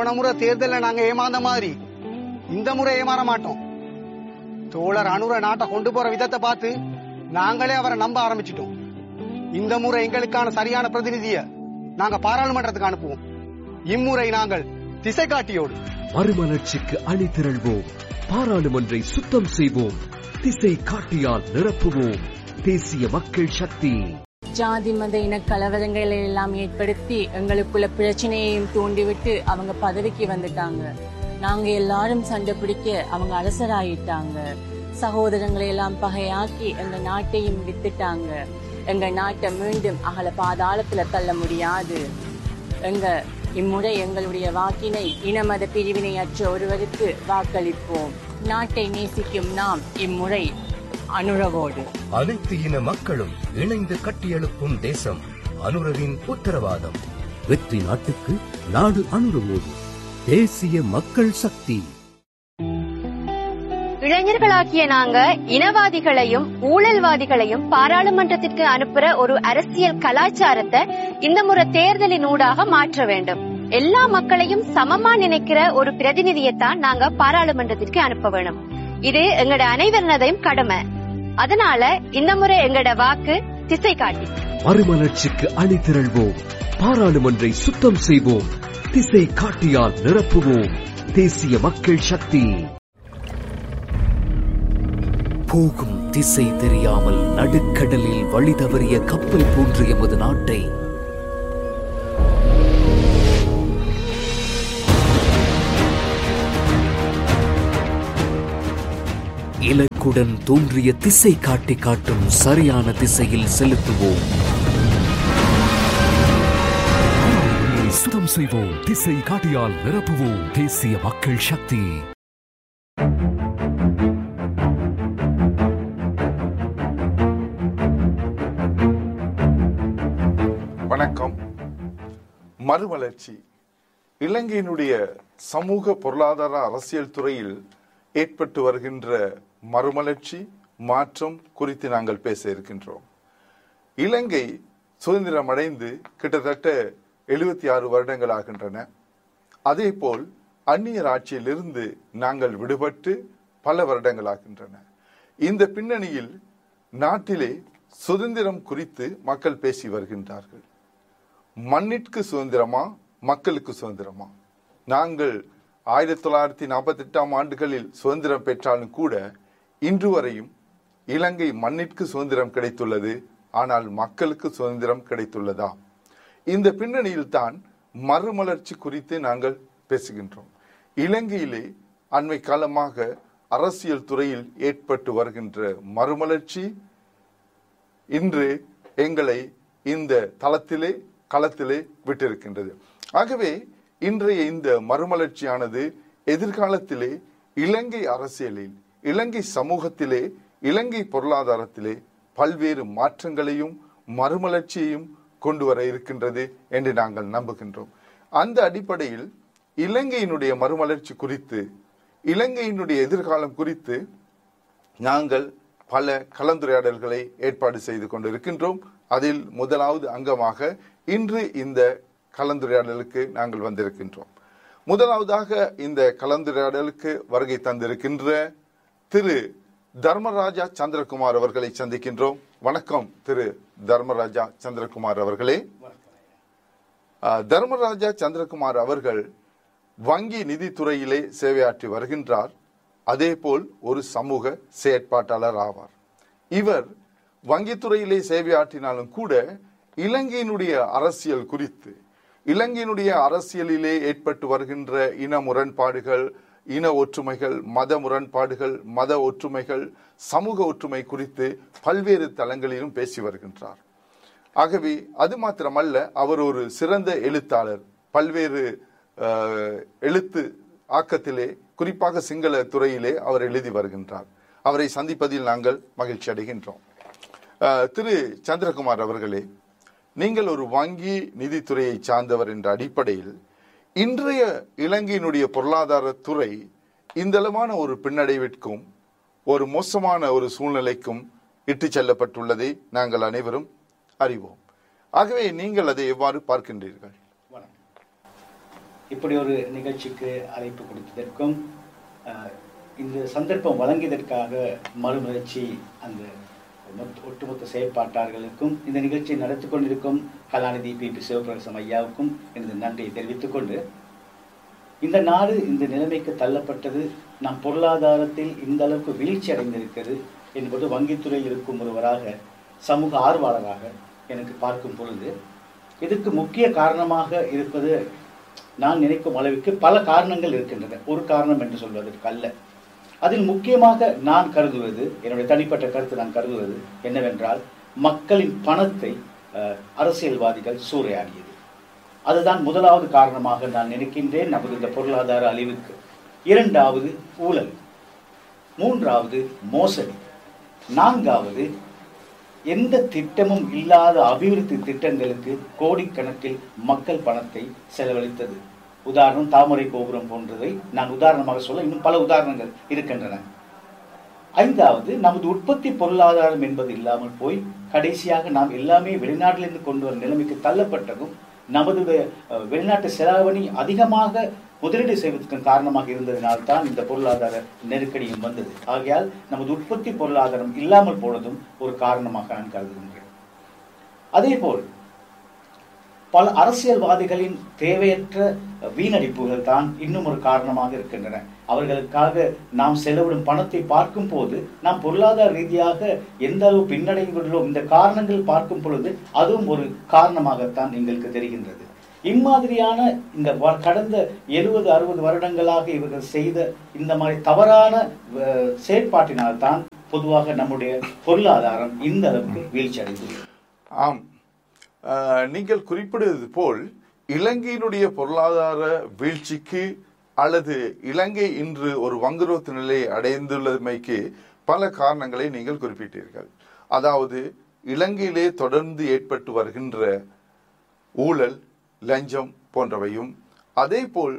போன முறை தேர்தலில் நாங்க ஏமாந்த மாதிரி இந்த முறை ஏமாற மாட்டோம். தோழர் அனுர நாட்டை கொண்டு போற விதத்தை பார்த்து நாங்களே அவரை நம்ப ஆரம்பிச்சிட்டோம். இந்த முறை எங்களுக்கான சரியான பிரதிநிதிய நாங்க பாராளுமன்றத்துக்கு அனுப்புவோம். இம்முறை நாங்கள் திசை காட்டியோடு மறுமலர்ச்சிக்கு அணி திரள்வோம். பாராளுமன்றை சுத்தம் செய்வோம். திசை காட்டியால் நிரப்புவோம். தேசிய மக்கள் சக்தி. ஜாதி மத இன கலவரங்களை எல்லாம் ஏற்படுத்தி எங்களுக்குள்ள பிரச்சனையையும் தூண்டிவிட்டு அவங்க பதவிக்கு வந்துட்டாங்க. நாங்க எல்லாரும் சண்டை பிடிக்க அவங்க அரசராயிட்டாங்க. சகோதரங்களை எல்லாம் பகையாக்கி எங்க நாட்டையும் வித்துட்டாங்க. எங்க நாட்டை மீண்டும் அகல பாதாளத்துல தள்ள முடியாது. இம்முறை எங்களுடைய வாக்கினை இனமத பிரிவினையற்ற ஒருவருக்கு வாக்களிப்போம். நாட்டை நேசிக்கும் நாம் இம்முறை அனுரவோடு. அனைத்து இன மக்களும் இணைந்து கட்டியெழுப்பும் தேசம் அனுரவின் உத்தரவாதம். வெற்றி நாட்டுக்கு நாடு அனுரவோடு. தேசிய மக்கள் சக்தி. இளைஞர்களாகிய நாங்க இனவாதிகளையும் ஊழல்வாதிகளையும் பாராளுமன்றத்திற்கு அனுப்புற ஒரு அரசியல் கலாச்சாரத்தை இந்த முறை தேர்தலின் ஊடாக மாற்ற வேண்டும். எல்லா மக்களையும் சமமா நினைக்கிற ஒரு பிரதிநிதியைத்தான் நாங்க பாராளுமன்றத்திற்கு அனுப்ப வேணும். இது எங்கட அனைவரினதையும் கடமை. அதனால இந்த முறை எங்கட வாக்கு திசை காட்டி. மறுமலர்ச்சிக்கு அணி திரள்வோம். பாராளுமன்றை சுத்தம் செய்வோம். திசை காட்டியால் நிரப்புவோம். தேசிய மக்கள் சக்தி. போகும் திசை தெரியாமல் நடுக்கடலில் வழி தவறிய கப்பல் போன்ற எமது நாட்டை இலக்குடன் தோன்றிய திசை காட்டி காட்டும் சரியான திசையில் செலுத்துவோம். சுத்தம் செய்வோம். திசை காட்டியால் நிரப்புவோம். தேசிய மக்கள் சக்தி. வணக்கம். மறுமலர்ச்சி இலங்கையினுடைய சமூக பொருளாதார அரசியல் துறையில் ஏற்பட்டு வருகின்ற மறுமலர்ச்சி மாற்றம் குறித்து நாங்கள் பேச இருக்கின்றோம். இலங்கை சுதந்திரம் அடைந்து கிட்டத்தட்ட 76 வருடங்கள் ஆகின்றன. அதே போல் அந்நியர் ஆட்சியிலிருந்து நாங்கள் விடுபட்டு பல வருடங்கள் ஆகின்றன. இந்த பின்னணியில் நாட்டிலே சுதந்திரம் குறித்து மக்கள் பேசி வருகின்றார்கள். மண்ணிற்கு சுதந்திரமா, மக்களுக்கு சுதந்திரமா? நாங்கள் 1948 ஆண்டுகளில் சுதந்திரம் பெற்றாலும் கூட இன்று வரையும் இலங்கை மண்ணிற்கு சுதந்திரம் கிடைத்துள்ளது. ஆனால் மக்களுக்கு சுதந்திரம் கிடைத்துள்ளதா? இந்த பின்னணியில் தான் மறுமலர்ச்சி குறித்து நாங்கள் பேசுகின்றோம். இலங்கையிலே அண்மை காலமாக அரசியல் துறையில் ஏற்பட்டு வருகின்ற மறுமலர்ச்சி இன்று எங்களை இந்த களத்திலே விட்டிருக்கின்றது. ஆகவே இன்றைய இந்த மறுமலர்ச்சியானது எதிர்காலத்திலே இலங்கை அரசியலில், இலங்கை சமூகத்திலே, இலங்கை பொருளாதாரத்திலே பல்வேறு மாற்றங்களையும் மறுமலர்ச்சியையும் கொண்டு வர இருக்கின்றது என்று நாங்கள் நம்புகின்றோம். அந்த அடிப்படையில் இலங்கையினுடைய மறுமலர்ச்சி குறித்து, இலங்கையினுடைய எதிர்காலம் குறித்து நாங்கள் பல கலந்துரையாடல்களை ஏற்பாடு செய்து கொண்டிருக்கின்றோம். அதில் முதலாவது அங்கமாக இன்று இந்த கலந்துரையாடலுக்கு நாங்கள் வந்திருக்கின்றோம். முதலாவதாக இந்த கலந்துரையாடலுக்கு வருகை தந்திருக்கின்ற திரு தர்மராஜா சந்திரகுமார் அவர்களை சந்திக்கின்றோம். வணக்கம் திரு தர்மராஜா சந்திரகுமார் அவர்களே. தர்மராஜா சந்திரகுமார் அவர்கள் வங்கி நிதித்துறையிலே சேவையாற்றி வருகின்றார். அதே போல் ஒரு சமூக செயற்பாட்டாளர் ஆவார். இவர் வங்கித்துறையிலே சேவையாற்றினாலும் கூட இலங்கையினுடைய அரசியல் குறித்து, இலங்கையினுடைய அரசியலிலே ஏற்பட்டு வருகின்ற இன முரண்பாடுகள், இன ஒற்றுமைகள், மத முரண்பாடுகள், மத ஒற்றுமைகள், சமூக ஒற்றுமை குறித்து பல்வேறு தளங்களிலும் பேசி வருகின்றார். ஆகவே அது மாத்திரமல்ல, அவர் ஒரு சிறந்த எழுத்தாளர். பல்வேறு எழுத்து ஆக்கத்திலே, குறிப்பாக சிங்கள துறையிலே அவர் எழுதி வருகின்றார். அவரை சந்திப்பதில் நாங்கள் மகிழ்ச்சி அடைகின்றோம். திரு சந்திரகுமார் அவர்களே, நீங்கள் ஒரு வங்கி நிதித்துறையை சார்ந்தவர் என்ற அடிப்படையில் இன்றைய இலங்கையினுடைய பொருளாதார துறை இந்தளவான ஒரு பின்னடைவிற்கும் ஒரு மோசமான ஒரு சூழ்நிலைக்கும் இட்டு செல்லப்பட்டுள்ளதை நாங்கள் அனைவரும் அறிவோம். ஆகவே நீங்கள் அதை எவ்வாறு பார்க்கின்றீர்கள்? இப்படி ஒரு நிகழ்ச்சிக்கு அழைப்பு கொடுத்ததற்கும் இந்த சந்தர்ப்பம் வழங்கியதற்காக மறுமலர்ச்சி அந்த ஒட்டுமொத்த செயற்பாட்டாளர்களுக்கும் இந்த நிகழ்ச்சியை நடத்தி கொண்டிருக்கும் கலாநிதி பி சிவபிரகாசம் ஐயாவுக்கும் எனது நன்றியை தெரிவித்துக் கொண்டு, இந்த நாடு இந்த நிலைமைக்கு தள்ளப்பட்டது நம் பொருளாதாரத்தில் இந்த அளவுக்கு வீழ்ச்சி அடைந்திருக்கிறது என்பது வங்கித்துறையில் இருக்கும் ஒருவராக, சமூக ஆர்வலராக எனக்கு பார்க்கும் பொழுது இதற்கு முக்கிய காரணமாக இருப்பது நான் நினைக்கும் அளவுக்கு பல காரணங்கள் இருக்கின்றன. ஒரு காரணம் என்று சொல்வதற்கு அல்ல. அதில் முக்கியமாக நான் கருதுவது, என்னுடைய தனிப்பட்ட கருத்து நான் கருதுவது என்னவென்றால், மக்களின் பணத்தை அரசியல்வாதிகள் சூறையாடியது. அதுதான் முதலாவது காரணமாக நான் நினைக்கின்றேன் நமது இந்த பொருளாதார அழிவுக்கு. இரண்டாவது ஊழல், மூன்றாவது மோசடி, நான்காவது எந்த திட்டமும் இல்லாத அபிவிருத்தி திட்டங்களுக்கு கோடிக்கணக்கில் மக்கள் பணத்தை செலவழித்தது. உதாரணம் தாமரை கோபுரம் போன்றதை நான் உதாரணமாக சொல்ல இன்னும் பல உதாரணங்கள் இருக்கின்றன. ஐந்தாவது, நமது உற்பத்தி பொருளாதாரம் என்பது இல்லாமல் போய் கடைசியாக நாம் எல்லாமே வெளிநாட்டிலிருந்து கொண்டு வரும் நிலைமைக்கு தள்ளப்பட்டதும் நமது வெளிநாட்டு செலாவணி அதிகமாக முதலீடு செய்வதற்கு காரணமாக இருந்ததினால்தான் இந்த பொருளாதார நெருக்கடியும் வந்தது. ஆகையால் நமது உற்பத்தி பொருளாதாரம் இல்லாமல் போனதும் ஒரு காரணமாக நான் கருதுகின்றேன். அதே போல் பல அரசியல்வாதிகளின் தேவையற்ற வீணடிப்புகள் தான் இன்னும் ஒரு காரணமாக இருக்கின்றன. அவர்களுக்காக நாம் செலவிடும் பணத்தை பார்க்கும் போது நாம் பொருளாதார ரீதியாக எந்த அளவு பின்னடைந்துள்ளோம், இந்த காரணங்கள் பார்க்கும் பொழுது அதுவும் ஒரு காரணமாகத்தான் எங்களுக்கு தெரிகின்றது. இம்மாதிரியான இந்த கடந்த 70-60 வருடங்களாக இவர்கள் செய்த இந்த மாதிரி தவறான செயற்பாட்டினால்தான் பொதுவாக நம்முடைய பொருளாதாரம் இந்த அளவுக்கு வீழ்ச்சி அடைந்துள்ளது. ஆம், நீங்கள் குறிப்பிடுவது போல் இலங்கையினுடைய பொருளாதார வீழ்ச்சிக்கு அல்லது இலங்கை இன்று ஒரு வங்குரோத்து நிலையை அடைந்துள்ளமைக்கு பல காரணங்களை நீங்கள் குறிப்பிட்டீர்கள். அதாவது இலங்கையிலே தொடர்ந்து ஏற்பட்டு வருகின்ற ஊழல், லஞ்சம் போன்றவையும், அதே போல்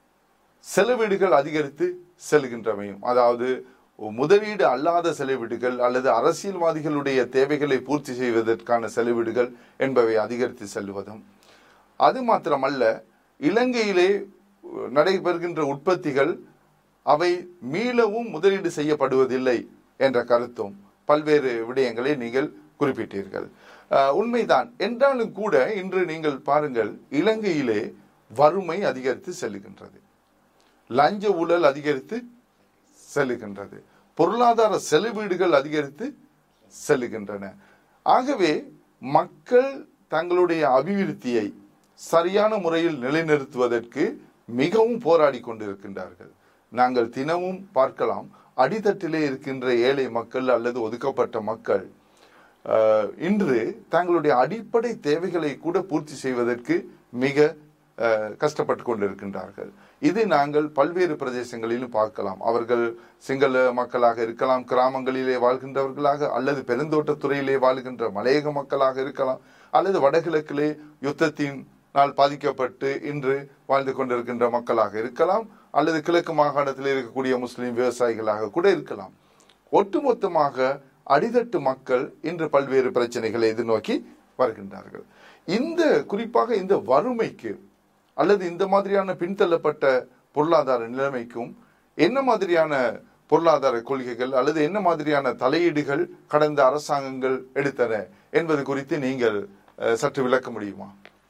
செலவீடுகள் அதிகரித்து செல்கின்றமையும், அதாவது முதலீடு அல்லாத செலவீடுகள் அல்லது அரசியல்வாதிகளுடைய தேவைகளை பூர்த்தி செய்வதற்கான செலவீடுகள் என்பவை அதிகரித்து செல்வதும், அது மாத்திரமல்ல இலங்கையிலே நடைபெறுகின்ற உற்பத்திகள் அவை மீளவும் முதலீடு செய்யப்படுவதில்லை என்ற கருத்தும் பல்வேறு விடயங்களை நீங்கள் குறிப்பிட்டீர்கள். உண்மைதான் என்றாலும் கூட இன்று நீங்கள் பாருங்கள், இலங்கையிலே வறுமை அதிகரித்து செல்லுகின்றது, லஞ்ச ஊழல் அதிகரித்து செல்லுகின்றது, பொருளாதார செலவீடுகள் அதிகரித்து செல்லுகின்றன. ஆகவே மக்கள் தங்களுடைய அபிவிருத்தியை சரியான முறையில் நிலைநிறுத்துவதற்கு மிகவும் போராடி கொண்டிருக்கின்றார்கள். நாங்கள் தினமும் பார்க்கலாம், அடித்தட்டிலே இருக்கின்ற ஏழை மக்கள் அல்லது ஒதுக்கப்பட்ட மக்கள் இன்று தங்களுடைய அடிப்படை தேவைகளை கூட பூர்த்தி செய்வதற்கு மிக கஷ்டப்பட்டு கொண்டிருக்கின்றார்கள். இது நாங்கள் பல்வேறு பிரதேசங்களிலும் பார்க்கலாம். அவர்கள் சிங்கள மக்களாக இருக்கலாம், கிராமங்களிலே வாழ்கின்றவர்களாக, அல்லது பெருந்தோட்டத்துறையிலே வாழ்கின்ற மலையக மக்களாக இருக்கலாம், அல்லது வடகிழக்கிலே யுத்தத்தினால் பாதிக்கப்பட்டு இன்று வாழ்ந்து கொண்டிருக்கின்ற மக்களாக இருக்கலாம், அல்லது கிழக்கு மாகாணத்தில் இருக்கக்கூடிய முஸ்லிம் விவசாயிகளாக கூட இருக்கலாம். ஒட்டுமொத்தமாக அடித்தட்டு மக்கள் இன்று பல்வேறு பிரச்சனைகளை எதிர்நோக்கி வருகின்றார்கள். இந்த குறிப்பாக இந்த வறுமைக்கு அல்லது இந்த மாதிரியான பின்தள்ளப்பட்ட பொருளாதார நிலைமைக்கும் என்ன மாதிரியான பொருளாதார கொள்கைகள் அல்லது என்ன மாதிரியான தலையீடுகள் கடந்த அரசாங்கங்கள் எடுத்தன என்பது குறித்து நீங்கள் சற்று விளக்க முடியுமா?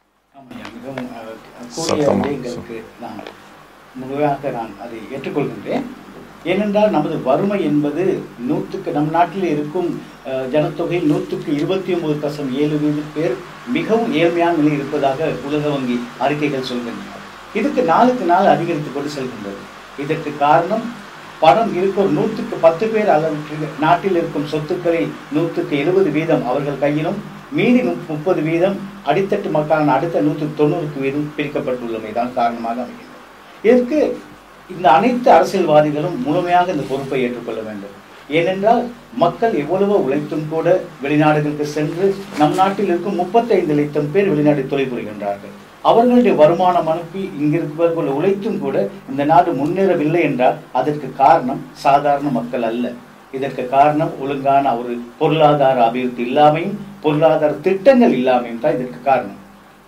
முழுமையாக நான் அதை ஏற்றுக்கொள்கின்றேன். ஏனென்றால் நமது வறுமை என்பது நம் நாட்டில் இருக்கும் ஜனத்தொகையில் 129.7% பேர் மிகவும் ஏழ்மையான நிலையில் இருப்பதாக உலக வங்கி அறிக்கைகள் சொல்கின்றன. இதுக்கு நாளுக்கு நாள் அதிகரித்துக் கொண்டு செல்கின்றது. இதற்கு காரணம் பணம் இருக்கும் 110 பேர் அளவுக்கு நாட்டில் இருக்கும் சொத்துக்களில் 170% அவர்கள் கையிலும், மீதி 30% அடித்தட்டு மக்களான அடுத்த 190% பிரிக்கப்பட்டுள்ளமைதான் காரணமாக அமைகிறது. இதற்கு இந்த அனைத்து அரசியல்வாதிகளும் முழுமையாக இந்த பொறுப்பை ஏற்றுக்கொள்ள வேண்டும். ஏனென்றால் மக்கள் எவ்வளவோ உழைத்தும் கூட வெளிநாடுகளுக்கு சென்று நம் நாட்டில் இருக்கும் 35 லட்சம் பேர் வெளிநாடு தொழில் புரிகின்றார்கள். அவர்களுடைய வருமானம் அனுப்பி இங்கிருப்பவர்கள் உழைத்தும் கூட இந்த நாடு முன்னேறவில்லை என்றால் அதற்கு காரணம் சாதாரண மக்கள் அல்ல. இதற்கு காரணம் ஒழுங்கான ஒரு பொருளாதார அபிவிருத்தி இல்லாமையும் பொருளாதார திட்டங்கள் இல்லாமையும் தான் இதற்கு காரணம்.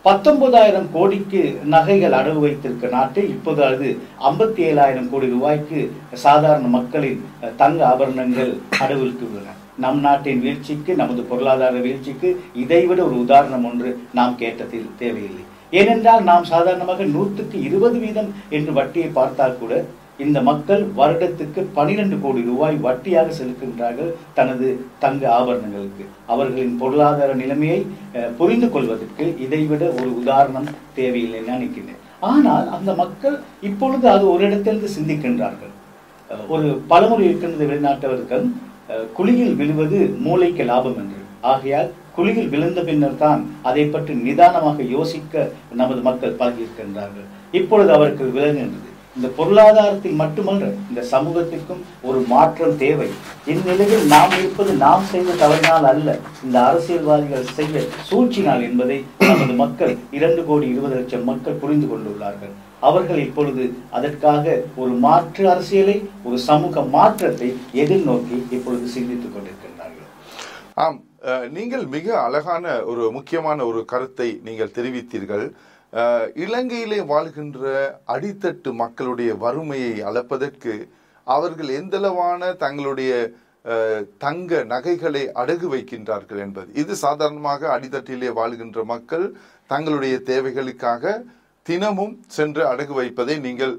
19,000 கோடிக்கு நகைகள் அடகு வைத்திருக்க நாட்டில் இப்போது அது 57,000 கோடி ரூபாய்க்கு சாதாரண மக்களின் தங்க ஆபரணங்கள் அடகுக்கு உள்ளன. நம் நாட்டின் வீழ்ச்சிக்கு, நமது பொருளாதார வீழ்ச்சிக்கு இதைவிட ஒரு உதாரணம் ஒன்று நாம் கேட்டதில் தேவையில்லை. ஏனென்றால் நாம் சாதாரணமாக 120% என்று வட்டியை பார்த்தால் கூட இந்த மக்கள் வருடத்துக்கு 12 கோடி ரூபாய் வட்டியாக செலுத்துகின்றார்கள் தனது தங்க ஆபரணங்களுக்கு. அவர்களின் பொருளாதார நிலைமையை புரிந்து கொள்வதற்கு இதைவிட ஒரு உதாரணம் தேவையில்லை நினைக்கிறேன். ஆனால் அந்த மக்கள் இப்பொழுது அது ஒரு இடத்திலிருந்து சிந்திக்கின்றார்கள். ஒரு பழமொழி இருக்கின்றது வெளிநாட்டவர்கள், குழியில் விழுவது மூளைக்கு லாபம் என்று. ஆகையால் குழியில் விழுந்த பின்னர் தான் அதை பற்றி நிதானமாக யோசிக்க நமது மக்கள் பழகியிருக்கின்றார்கள். இப்பொழுது அவர்கள் விளங்குகின்றது, இந்த பொருளாதாரத்தில் மட்டுமல்ல இந்த சமூகத்திற்கும் ஒரு மாற்றம் தேவை. இந்நிலையில் நாம் இருப்பது நாம் செய்த தவறினால் அல்ல, இந்த அரசியல்வாதிகள் செய்ய சூழ்ச்சினால் என்பதை நமது மக்கள் 2,20,00,000 மக்கள் புரிந்து கொண்டுள்ளார்கள். அவர்கள் இப்பொழுது அதற்காக ஒரு மாற்று அரசியலை, ஒரு சமூக மாற்றத்தை எதிர்நோக்கி இப்பொழுது சிந்தித்துக் கொண்டிருக்கின்றார்கள். ஆம், நீங்கள் மிக அழகான ஒரு முக்கியமான ஒரு கருத்தை நீங்கள் தெரிவித்தீர்கள். இலங்கையிலே வாழ்கின்ற அடித்தட்டு மக்களுடைய வறுமையை அளப்பதற்கு அவர்கள் எந்தளவான தங்களுடைய தங்க நகைகளை அடகு வைக்கின்றார்கள் என்பது. இது சாதாரணமாக அடித்தட்டிலே வாழ்கின்ற மக்கள் தங்களுடைய தேவைகளுக்காக தினமும் சென்று அடகு வைப்பதை நீங்கள்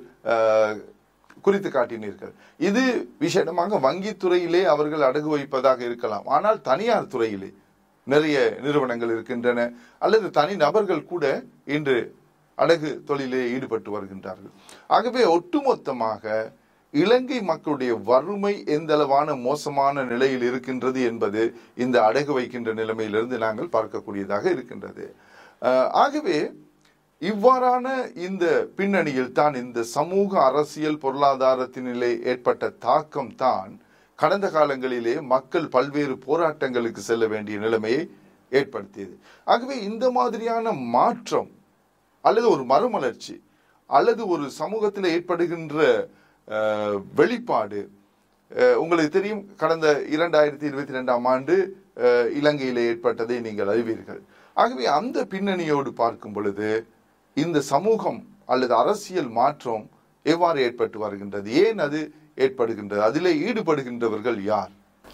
குறித்து காட்டினீர்கள். இது விசேடமாக வங்கித்துறையிலே அவர்கள் அடகு வைப்பதாக இருக்கலாம். ஆனால் தனியார் துறையிலே நிறைய நிறுவனங்கள் இருக்கின்றன, அல்லது தனி நபர்கள் கூட இன்று அடகு தொழிலே ஈடுபட்டு வருகின்றார்கள். ஆகவே ஒட்டுமொத்தமாக இலங்கை மக்களுடைய வறுமை எந்த அளவான மோசமான நிலையில் இருக்கின்றது என்பது இந்த அடகு வைக்கின்ற நிலைமையிலிருந்து நாங்கள் பார்க்கக்கூடியதாக இருக்கின்றது. ஆகவே இவ்வாறான இந்த பின்னணியில் தான் இந்த சமூக அரசியல் பொருளாதாரத்தினிலே ஏற்பட்ட தாக்கம் தான் கடந்த காலங்களிலே மக்கள் பல்வேறு போராட்டங்களுக்கு செல்ல வேண்டிய நிலைமையை ஏற்படுத்தியது. ஆகவே இந்த மாதிரியான மாற்றம் அல்லது ஒரு மறுமலர்ச்சி அல்லது ஒரு சமூகத்தில் ஏற்படுகின்ற வெளிப்பாடு உங்களுக்கு தெரியும். கடந்த 2022ஆம் ஆண்டு இலங்கையிலே ஏற்பட்டதை நீங்கள் அறிவீர்கள். ஆகவே அந்த பின்னணியோடு பார்க்கும் பொழுது இந்த சமூகம் அல்லது அரசியல் மாற்றம் எவ்வாறு ஏற்பட்டு வருகின்றது, ஏன் அது ஏற்படுகின்றது, அதிலே ஈடுபடுகின்றவர்கள் யார்?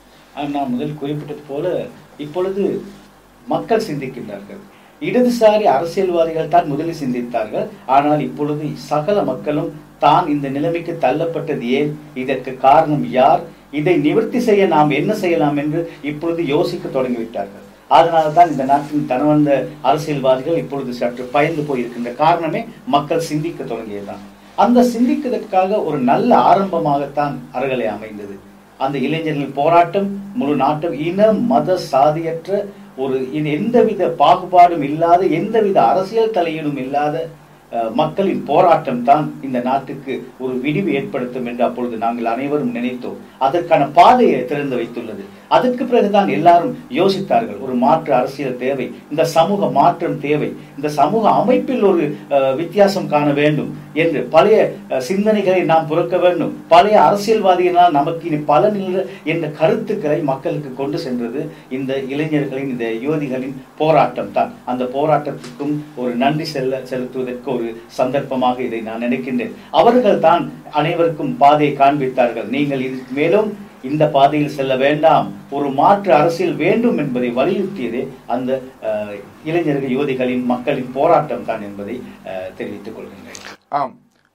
நான் முதல் குறிப்பிட்டது போல இப்பொழுது மக்கள் சிந்திக்கின்றார்கள். இடதுசாரி அரசியல்வாதிகள் தான் முதலில் சிந்தித்தார்கள். ஆனால் இப்பொழுது சகல மக்களும் தான் இந்த நிலைமைக்கு தள்ளப்பட்டது ஏன், இதற்கு காரணம் யார், இதை நிவர்த்தி செய்ய நாம் என்ன செய்யலாம் என்று இப்பொழுது யோசிக்க தொடங்கிவிட்டார்கள். அதனால்தான் இந்த நாட்டின் தனவந்த அரசியல்வாதிகள் இப்பொழுது சற்று பயந்து போயிருக்கின்ற காரணமே மக்கள் சிந்திக்க தொடங்கியதுதான். அந்த சிந்திக்கிறதுக்காக ஒரு நல்ல ஆரம்பமாகத்தான் அறகலை அமைந்தது. அந்த இளைஞர்கள் போராட்டம் முழு நாட்டம் இன மத சாதியற்ற ஒரு எந்தவித பாகுபாடும் இல்லாத, எந்தவித அரசியல் தலையீடும் இல்லாத மக்களின் போராட்டம் தான் இந்த நாட்டுக்கு ஒரு விடிவு ஏற்படுத்தும் என்று அப்பொழுது நாங்கள் அனைவரும் நினைத்தோம். அதற்கான பாதையை திறந்து வைத்துள்ளது. அதற்கு பிறகுதான் எல்லாரும் யோசித்தார்கள், ஒரு மாற்று அரசியல் தேவை, இந்த சமூக மாற்றம் தேவை, இந்த சமூக அமைப்பில் ஒரு வித்தியாசம் காண வேண்டும் என்று பழைய சிந்தனைகளை நாம் புறக்க வேண்டும், பழைய அரசியல்வாதிகளால் நமக்கு இனி பலன் இல்லை என்ற கருத்துக்களை மக்களுக்கு கொண்டு சென்றது இந்த இளைஞர்களின், இந்த யுவதிகளின் போராட்டம் தான். அந்த போராட்டத்துக்கும் ஒரு நன்றி செலுத்துவதற்கு ஒரு சந்தர்ப்பமாக இதை நான் நினைக்கின்றேன். அவர்கள் தான் அனைவருக்கும் பாதையை காண்பித்தார்கள். நீங்கள் இதுக்கு மேலும் இந்த பாதையில் செல்ல வேண்டாம், ஒரு மாற்று அரசியல் வேண்டும் என்பதை வலியுறுத்தியதே அந்த இளைஞர்கள், யுவதிகளின், மக்களின் போராட்டம் தான் என்பதை தெரிவித்துக் கொள்கின்றேன். ஆம்,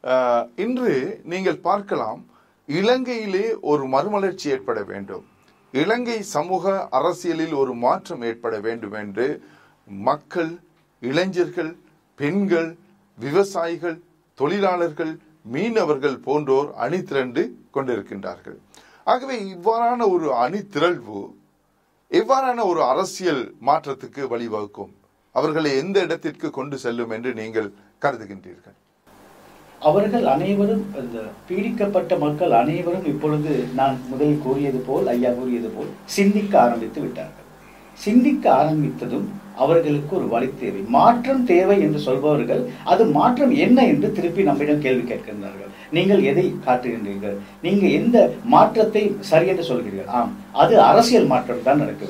இன்று நீங்கள் பார்க்கலாம், இலங்கையிலே ஒரு மறுமலர்ச்சி ஏற்பட வேண்டும், இலங்கை சமூக அரசியலில் ஒரு மாற்றம் ஏற்பட வேண்டும் என்று மக்கள், இளைஞர்கள், பெண்கள், விவசாயிகள், தொழிலாளர்கள், மீனவர்கள் போன்றோர் அணி திரண்டு கொண்டிருக்கின்றார்கள். ஆகவே இவ்வாறான ஒரு அணி திரள்வு எவ்வாறான ஒரு அரசியல் மாற்றத்துக்கு வழிவகுக்கும், அவர்களை எந்த இடத்திற்கு கொண்டு செல்லும் என்று நீங்கள் கருதுகின்றீர்கள்? அவர்கள் அனைவரும், அந்த பீடிக்கப்பட்ட மக்கள் அனைவரும் இப்பொழுது நான் முதலில் கூறியது போல், ஐயா கூறியது போல் சிந்திக்க ஆரம்பித்து விட்டார்கள். சிந்திக்க ஆரம்பித்ததும் அவர்களுக்கு ஒரு வழி தேவை, மாற்றம் தேவை என்று சொல்பவர்கள் அது மாற்றம் என்ன என்று திருப்பி நம்மிடம் கேள்வி கேட்கின்றார்கள். நீங்கள் எதை காட்டுகின்றீர்கள், நீங்க எந்த மாற்றத்தை சரி என்று சொல்கிறீர்கள்? ஆம், அது அரசியல் மாற்றம் தான் நடக்க வேண்டும்.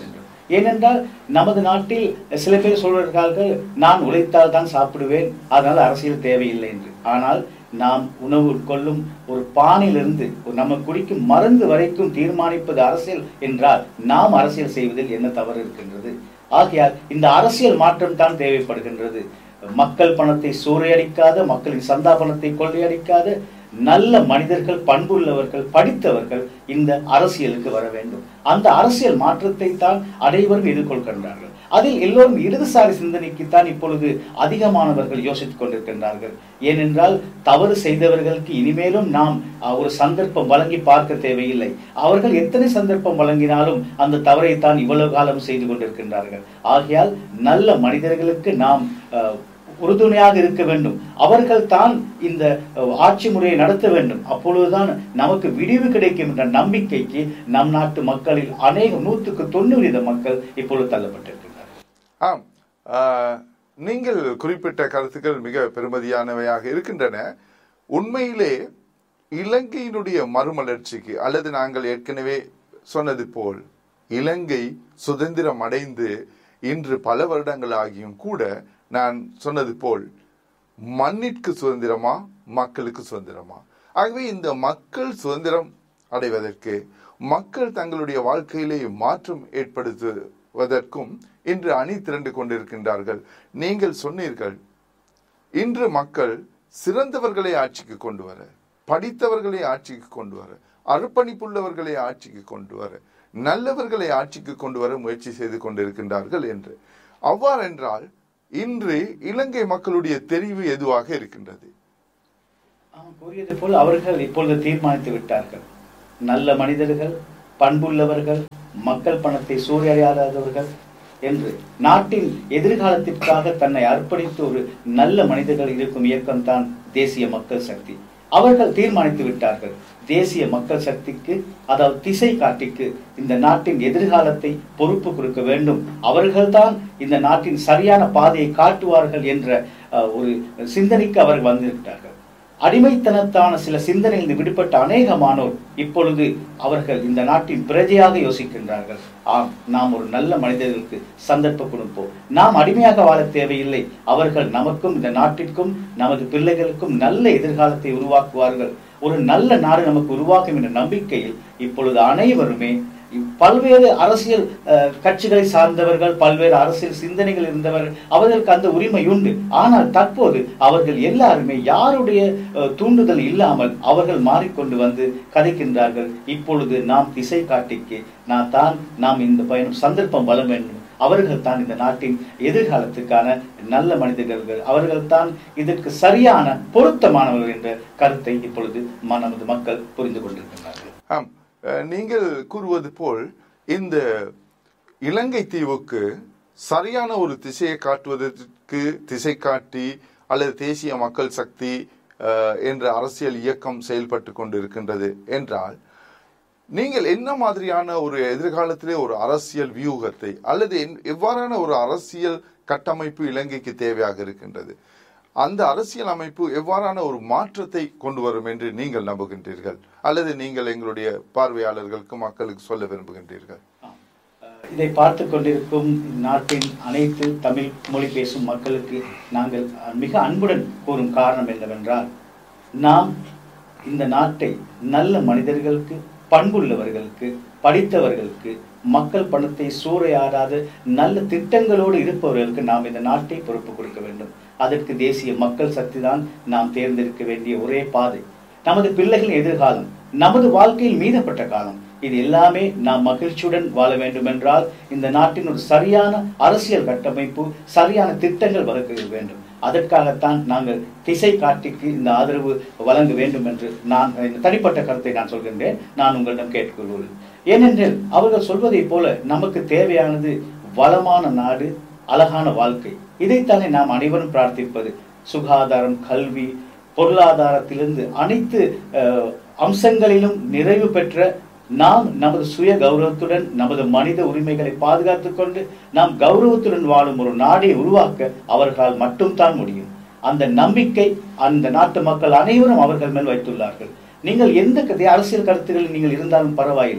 ஏனென்றால் நமது நாட்டில் சில பேர் சொல்வார்கள், நான் உழைத்தால் தான் சாப்பிடுவேன், அதனால் அரசியல் தேவையில்லை என்று. ஆனால் நாம் உணவு உட்கொள்ளும் ஒரு பானிலிருந்து நம்ம குடிக்கும் மருந்து வரைக்கும் தீர்மானிப்பது அரசியல் என்றால் நாம் அரசியல் செய்வதில் என்ன தவறு இருக்கின்றது? ஆகையால் இந்த அரசியல் மாற்றம் தான் தேவைப்படுகின்றது. மக்கள் பணத்தை சூறையடிக்காத, மக்களின் சந்தா பணத்தை கொள்ளையடிக்காத நல்ல மனிதர்கள், பண்புள்ளவர்கள், படித்தவர்கள் இந்த அரசியலுக்கு வர வேண்டும். அந்த அரசியல் மாற்றத்தை தான் அனைவரும் எதிர்கொள்கின்றார்கள். அதில் எல்லோரும் இடதுசாரி சிந்தனைக்குத்தான் இப்பொழுது அதிகமானவர்கள் யோசித்துக் கொண்டிருக்கின்றார்கள். ஏனென்றால் தவறு செய்தவர்களுக்கு இனிமேலும் நாம் ஒரு சந்தர்ப்பம் வழங்கி பார்க்க தேவையில்லை. அவர்கள் எத்தனை சந்தர்ப்பம் வழங்கினாலும் அந்த தவறைத்தான் இவ்வளவு காலம் செய்து கொண்டிருக்கின்றார்கள். ஆகையால் நல்ல மனிதர்களுக்கு நாம் உறுதுணையாக இருக்க வேண்டும். அவர்கள் தான் இந்த ஆட்சி முறையை நடத்த வேண்டும். அப்பொழுதுதான் நமக்கு விடிவு கிடைக்கும் என்ற நம்பிக்கைக்கு நம் நாட்டு மக்களில் 100% மக்கள் இப்பொழுது தள்ளப்பட்டிருக்கிறார்கள். ஆம், நீங்கள் குறிப்பிட்ட கருத்துக்கள் மிக பெருமதியானவையாக இருக்கின்றன. உண்மையிலே இலங்கையினுடைய மறுமலர்ச்சிக்கு, அல்லது நாங்கள் ஏற்கனவே சொன்னது போல் இலங்கை சுதந்திரம் அடைந்து இன்று பல வருடங்கள் ஆகியும் கூட நான் சொன்னது போல் மண்ணிற்கு சுதந்திரமா, மக்களுக்கு சுதந்திரமா? ஆகவே இந்த மக்கள் சுதந்திரம் அடைவதற்கு, மக்கள் தங்களுடைய வாழ்க்கையிலே மாற்றம் ஏற்படுத்துவதற்கும் இன்று அணி திரண்டு கொண்டிருக்கின்றார்கள். நீங்கள் சொன்னீர்கள், இன்று மக்கள் சிறந்தவர்களை ஆட்சிக்கு கொண்டு வர, படித்தவர்களை ஆட்சிக்கு கொண்டு வர, அர்ப்பணிப்புள்ளவர்களை ஆட்சிக்கு கொண்டு வர, நல்லவர்களை ஆட்சிக்கு கொண்டு வர முயற்சி செய்து கொண்டிருக்கின்றார்கள் என்று. அவ்வாறென்றால் இன்று இலங்கை மக்களுடைய தெரிவு எதுவாக இருக்கின்றது? கூறியது போல் அவர்கள் இப்பொழுது தீர்மானித்து விட்டார்கள். நல்ல மனிதர்கள், பண்புள்ளவர்கள், மக்கள் பணத்தை சூறையாடாதவர்கள் என்று நாட்டின் எதிர்காலத்திற்காக தன்னை அர்ப்பணித்து ஒரு நல்ல மனிதர்கள் இருக்கும் இயக்கம் தான் தேசிய மக்கள் சக்தி. அவர்கள் தீர்மானித்து விட்டார்கள். தேசிய மக்கள் சக்திக்கு, அதாவது திசை காட்டிக்கு இந்த நாட்டின் எதிர்காலத்தை பொறுப்பு கொடுக்க வேண்டும். அவர்கள்தான் இந்த நாட்டின் சரியான பாதையை காட்டுவார்கள் என்ற ஒரு சிந்தனைக்கு அவர்கள் வந்திருக்கிறார்கள். அடிமைத்தனத்தான சில சிந்தனையில் விடுபட்ட அநேகமானோர் இப்பொழுது அவர்கள் இந்த நாட்டின் பிரஜையாக யோசிக்கின்றார்கள். ஆம், நாம் ஒரு நல்ல மனிதர்களுக்கு சந்தர்ப்பம் கொடுப்போம். நாம் அடிமையாக வாழ தேவையில்லை. அவர்கள் நமக்கும் இந்த நாட்டிற்கும் நமது பிள்ளைகளுக்கும் நல்ல எதிர்காலத்தை உருவாக்குவார்கள். ஒரு நல்ல நாடு நமக்கு உருவாக்கும் என்ற நம்பிக்கையில் இப்பொழுது அனைவருமே பல்வேறு அரசியல் கட்சிகளை சார்ந்தவர்கள், பல்வேறு அரசியல் சிந்தனைகள் இருந்தவர்கள், அவர்களுக்கு அந்த உரிமை உண்டு. ஆனால் தற்போது அவர்கள் எல்லாருமே யாருடைய தூண்டுதல் இல்லாமல் அவர்கள் மாறிக்கொண்டு வந்து கதைக்கின்றார்கள். இப்பொழுது நாம் திசை காட்டிக்கு நாம் இந்த பயணம் சந்தர்ப்பம் வளம் வேண்டும். அவர்கள் தான் இந்த நாட்டின் எதிர்காலத்துக்கான நல்ல மனிதர்கள், அவர்கள் தான் இதற்கு சரியான பொருத்தமானவர்கள் என்ற கருத்தை இப்பொழுது நமது மக்கள் புரிந்து கொண்டிருக்கிறார்கள். ஆம், நீங்கள் கூறுவது போல் இந்த இலங்கை தீவுக்கு சரியான ஒரு திசையை காட்டுவதற்கு திசை காட்டி அல்லது தேசிய மக்கள் சக்தி என்ற அரசியல் இயக்கம் செயல்பட்டு கொண்டிருக்கின்றது என்றால், நீங்கள் என்ன மாதிரியான ஒரு எதிர்காலத்திலே ஒரு அரசியல் வியூகத்தை அல்லது எவ்வாறான ஒரு அரசியல் கட்டமைப்பு இலங்கைக்கு தேவையாக இருக்கின்றது? அந்த அரசியல் அமைப்பு எவ்வாறான ஒரு மாற்றத்தை கொண்டு வரும் என்று நீங்கள் நம்புகின்றீர்கள், அல்லது நீங்கள் எங்களுடைய பார்வையாளர்களுக்கு, மக்களுக்கு சொல்ல விரும்புகின்றீர்கள்? இதை பார்த்து கொண்டிருக்கும் நாட்டின் அனைத்து தமிழ் மொழி பேசும் மக்களுக்கு நாங்கள் மிக அன்புடன் கூறும் காரணம் என்னவென்றால், நாம் இந்த நாட்டை நல்ல மனிதர்களுக்கு, பண்புள்ளவர்களுக்கு, படித்தவர்களுக்கு, மக்கள் பணத்தை சூறையாடாத நல்ல திட்டங்களோடு இருப்பவர்களுக்கு நாம் இந்த நாட்டை பொறுப்பு கொடுக்க வேண்டும். அதற்கு தேசிய மக்கள் சக்தி தான் நாம் தேர்ந்தெடுக்க வேண்டிய ஒரே பாதை. நமது பிள்ளைகளின் எதிர்காலம், நமது வாழ்க்கையில் மீதப்பட்ட காலம், இது எல்லாமே நாம் மகிழ்ச்சியுடன் வாழ வேண்டும் என்றால் இந்த நாட்டின் ஒரு சரியான அரசியல் கட்டமைப்பு, சரியான திட்டங்கள் வகுக்க வேண்டும். அதற்காகத்தான் நாங்கள் திசை காட்டிக்கு இந்த ஆதரவு வழங்க வேண்டும் என்று நான் தனிப்பட்ட கருத்தை நான் சொல்கின்றேன். நான் உங்களிடம் கேட்டுக்கொள்வது ஏனென்றால், அவர்கள் சொல்வதை போல நமக்கு தேவையானது வளமான நாடு, அழகான வாழ்க்கை. இதைத்தானே நாம் அனைவரும் பிரார்த்திப்பது. சுகாதாரம், கல்வி, பொருளாதாரத்திலிருந்து அனைத்து அம்சங்களிலும் நிறைவு பெற்ற நாம் நமது சுய கௌரவத்துடன் நமது மனித உரிமைகளை பாதுகாத்துக் கொண்டு நாம் கௌரவத்துடன் வாழும் ஒரு நாடை உருவாக்க அவர்களால் மட்டும்தான் முடியும். அந்த நம்பிக்கை அந்த நாட்டு மக்கள் அனைவரும் அவர்கள் மேல் வைத்துள்ளார்கள். நீங்கள் எந்த அரசியல் கருத்துக்களில் நீங்கள் இருந்தாலும் பரவாயில்லை.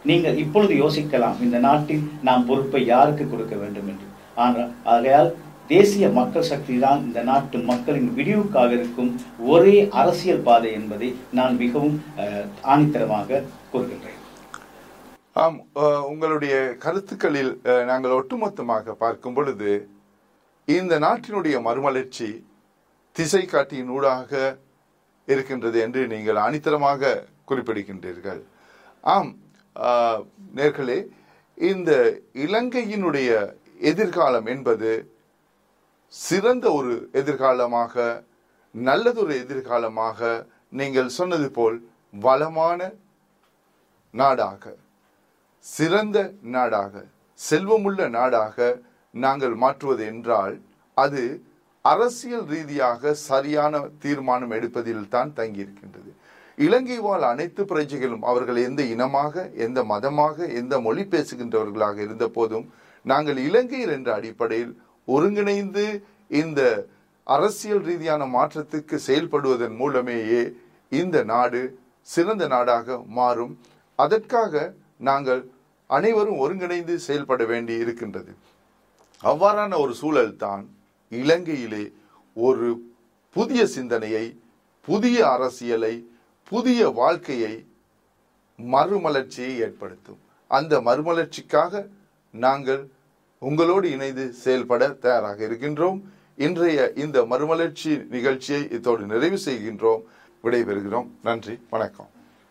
நீங்கள் இப்பொழுது யோசிக்கலாம், இந்த நாட்டில் நாம் பொறுப்பை யாருக்கு கொடுக்க வேண்டும் என்று. ஆனால் ஆகையால் தேசிய மக்கள் சக்தி தான் இந்த நாட்டு மக்களின் விடிவுக்காக இருக்கும் ஒரே அரசியல் பாதை என்பதை நான் மிகவும் ஆணித்தரமாக கூறுகின்றேன். ஆம், உங்களுடைய கருத்துக்களில் நாங்கள் ஒட்டுமொத்தமாக பார்க்கும் பொழுது இந்த நாட்டினுடைய மறுமலர்ச்சி திசை காட்டியின் ஊடாக இருக்கின்றது என்று நீங்கள் ஆணித்தரமாக குறிப்பிடுகின்றீர்கள். ஆம் நேர்களே, இந்த இலங்கையினுடைய எதிர்காலம் என்பது சிறந்த ஒரு எதிர்காலமாக, நல்லதொரு எதிர்காலமாக, நீங்கள் சொன்னது போல் வளமான நாடாக, சிறந்த நாடாக, செல்வமுள்ள நாடாக நாங்கள் மாற்றுவது என்றால் அது அரசியல் ரீதியாக சரியான தீர்மானம் எடுப்பதில் தான் தங்கியிருக்கின்றது. இலங்கை வாழ் அனைத்து பிரஜைகளும் அவர்கள் எந்த இனமாக, எந்த மதமாக, எந்த மொழி பேசுகின்றவர்களாக இருந்த போதும் நாங்கள் இலங்கையர் என்ற அடிப்படையில் ஒருங்கிணைந்து இந்த அரசியல் ரீதியான மாற்றத்துக்கு செயல்படுவதன் மூலமேயே இந்த நாடு சிறந்த நாடாக மாறும். அதற்காக நாங்கள் அனைவரும் ஒருங்கிணைந்து செயல்பட வேண்டி இருக்கின்றது. அவ்வாறான ஒரு சூழல் தான் இலங்கையிலே ஒரு புதிய சிந்தனையை, புதிய அரசியலை, புதிய வாழ்க்கையை, மறுமலர்ச்சியை ஏற்படுத்தும். அந்த மறுமலர்ச்சிக்காக நாங்கள் உங்களோடு இணைந்து செயல்பட தயாராக இருக்கின்றோம். இன்றைய இந்த மறுமலர்ச்சி நிகழ்ச்சியை இதோடு நிறைவு செய்கின்றோம். விடைபெறுகிறோம். நன்றி, வணக்கம்.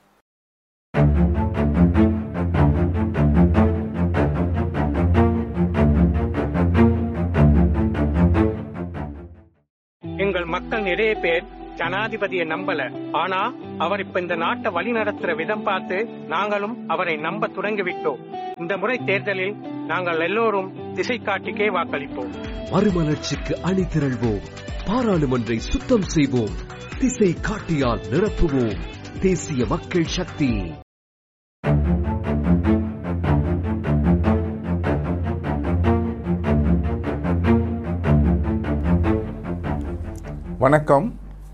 எங்கள் மக்கள் நிறைய பேர் ஜனாதிபதியை நம்பல. ஆனா அவர் இப்ப இந்த நாட்டை வழி நடத்துற விதம் பார்த்து நாங்களும் அவரை நம்ப தொடங்கிவிட்டோம். இந்த முறை தேர்தலில் நாங்கள் எல்லோரும் திசை காட்டிக்கே வாக்களிப்போம். மறுமலர்ச்சிக்கு அணி திரள்வோம், பாராளுமன்றை சுத்தம் செய்வோம், திசை காட்டியால் நிரப்புவோம். தேசிய மக்கள் சக்தி. வணக்கம்.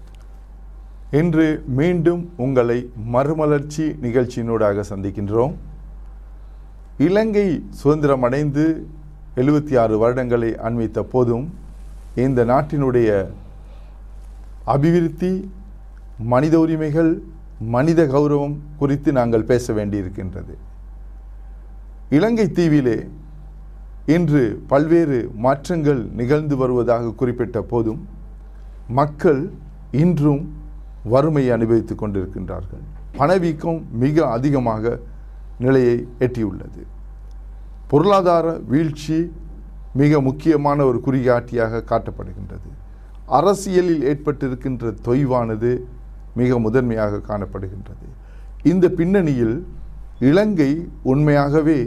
இன்று மீண்டும் உங்களை மறுமலர்ச்சி நிகழ்ச்சியினூடாக சந்திக்கின்றோம். இலங்கை சுதந்திரம் அடைந்து 76 வருடங்களை அண்மித்த போதும் இந்த நாட்டினுடைய அபிவிருத்தி, மனித உரிமைகள், மனித கௌரவம் குறித்து நாங்கள் பேச வேண்டியிருக்கின்றது. இலங்கை தீவிலே இன்று பல்வேறு மாற்றங்கள் நிகழ்ந்து வருவதாக குறிப்பிட்ட போதும் மக்கள் இன்றும் வறுமையை அனுபவித்துக் கொண்டிருக்கின்றார்கள். பணவீக்கம் மிக அதிகமாக நிலையை எட்டியுள்ளது. பொருளாதார வீழ்ச்சி மிக முக்கியமான ஒரு குறிகாட்டியாக காட்டப்படுகின்றது. அரசியலில் ஏற்பட்டிருக்கின்ற தொய்வானது மிக முதன்மையாக காணப்படுகின்றது. இந்த பின்னணியில் இலங்கை உண்மையாகவே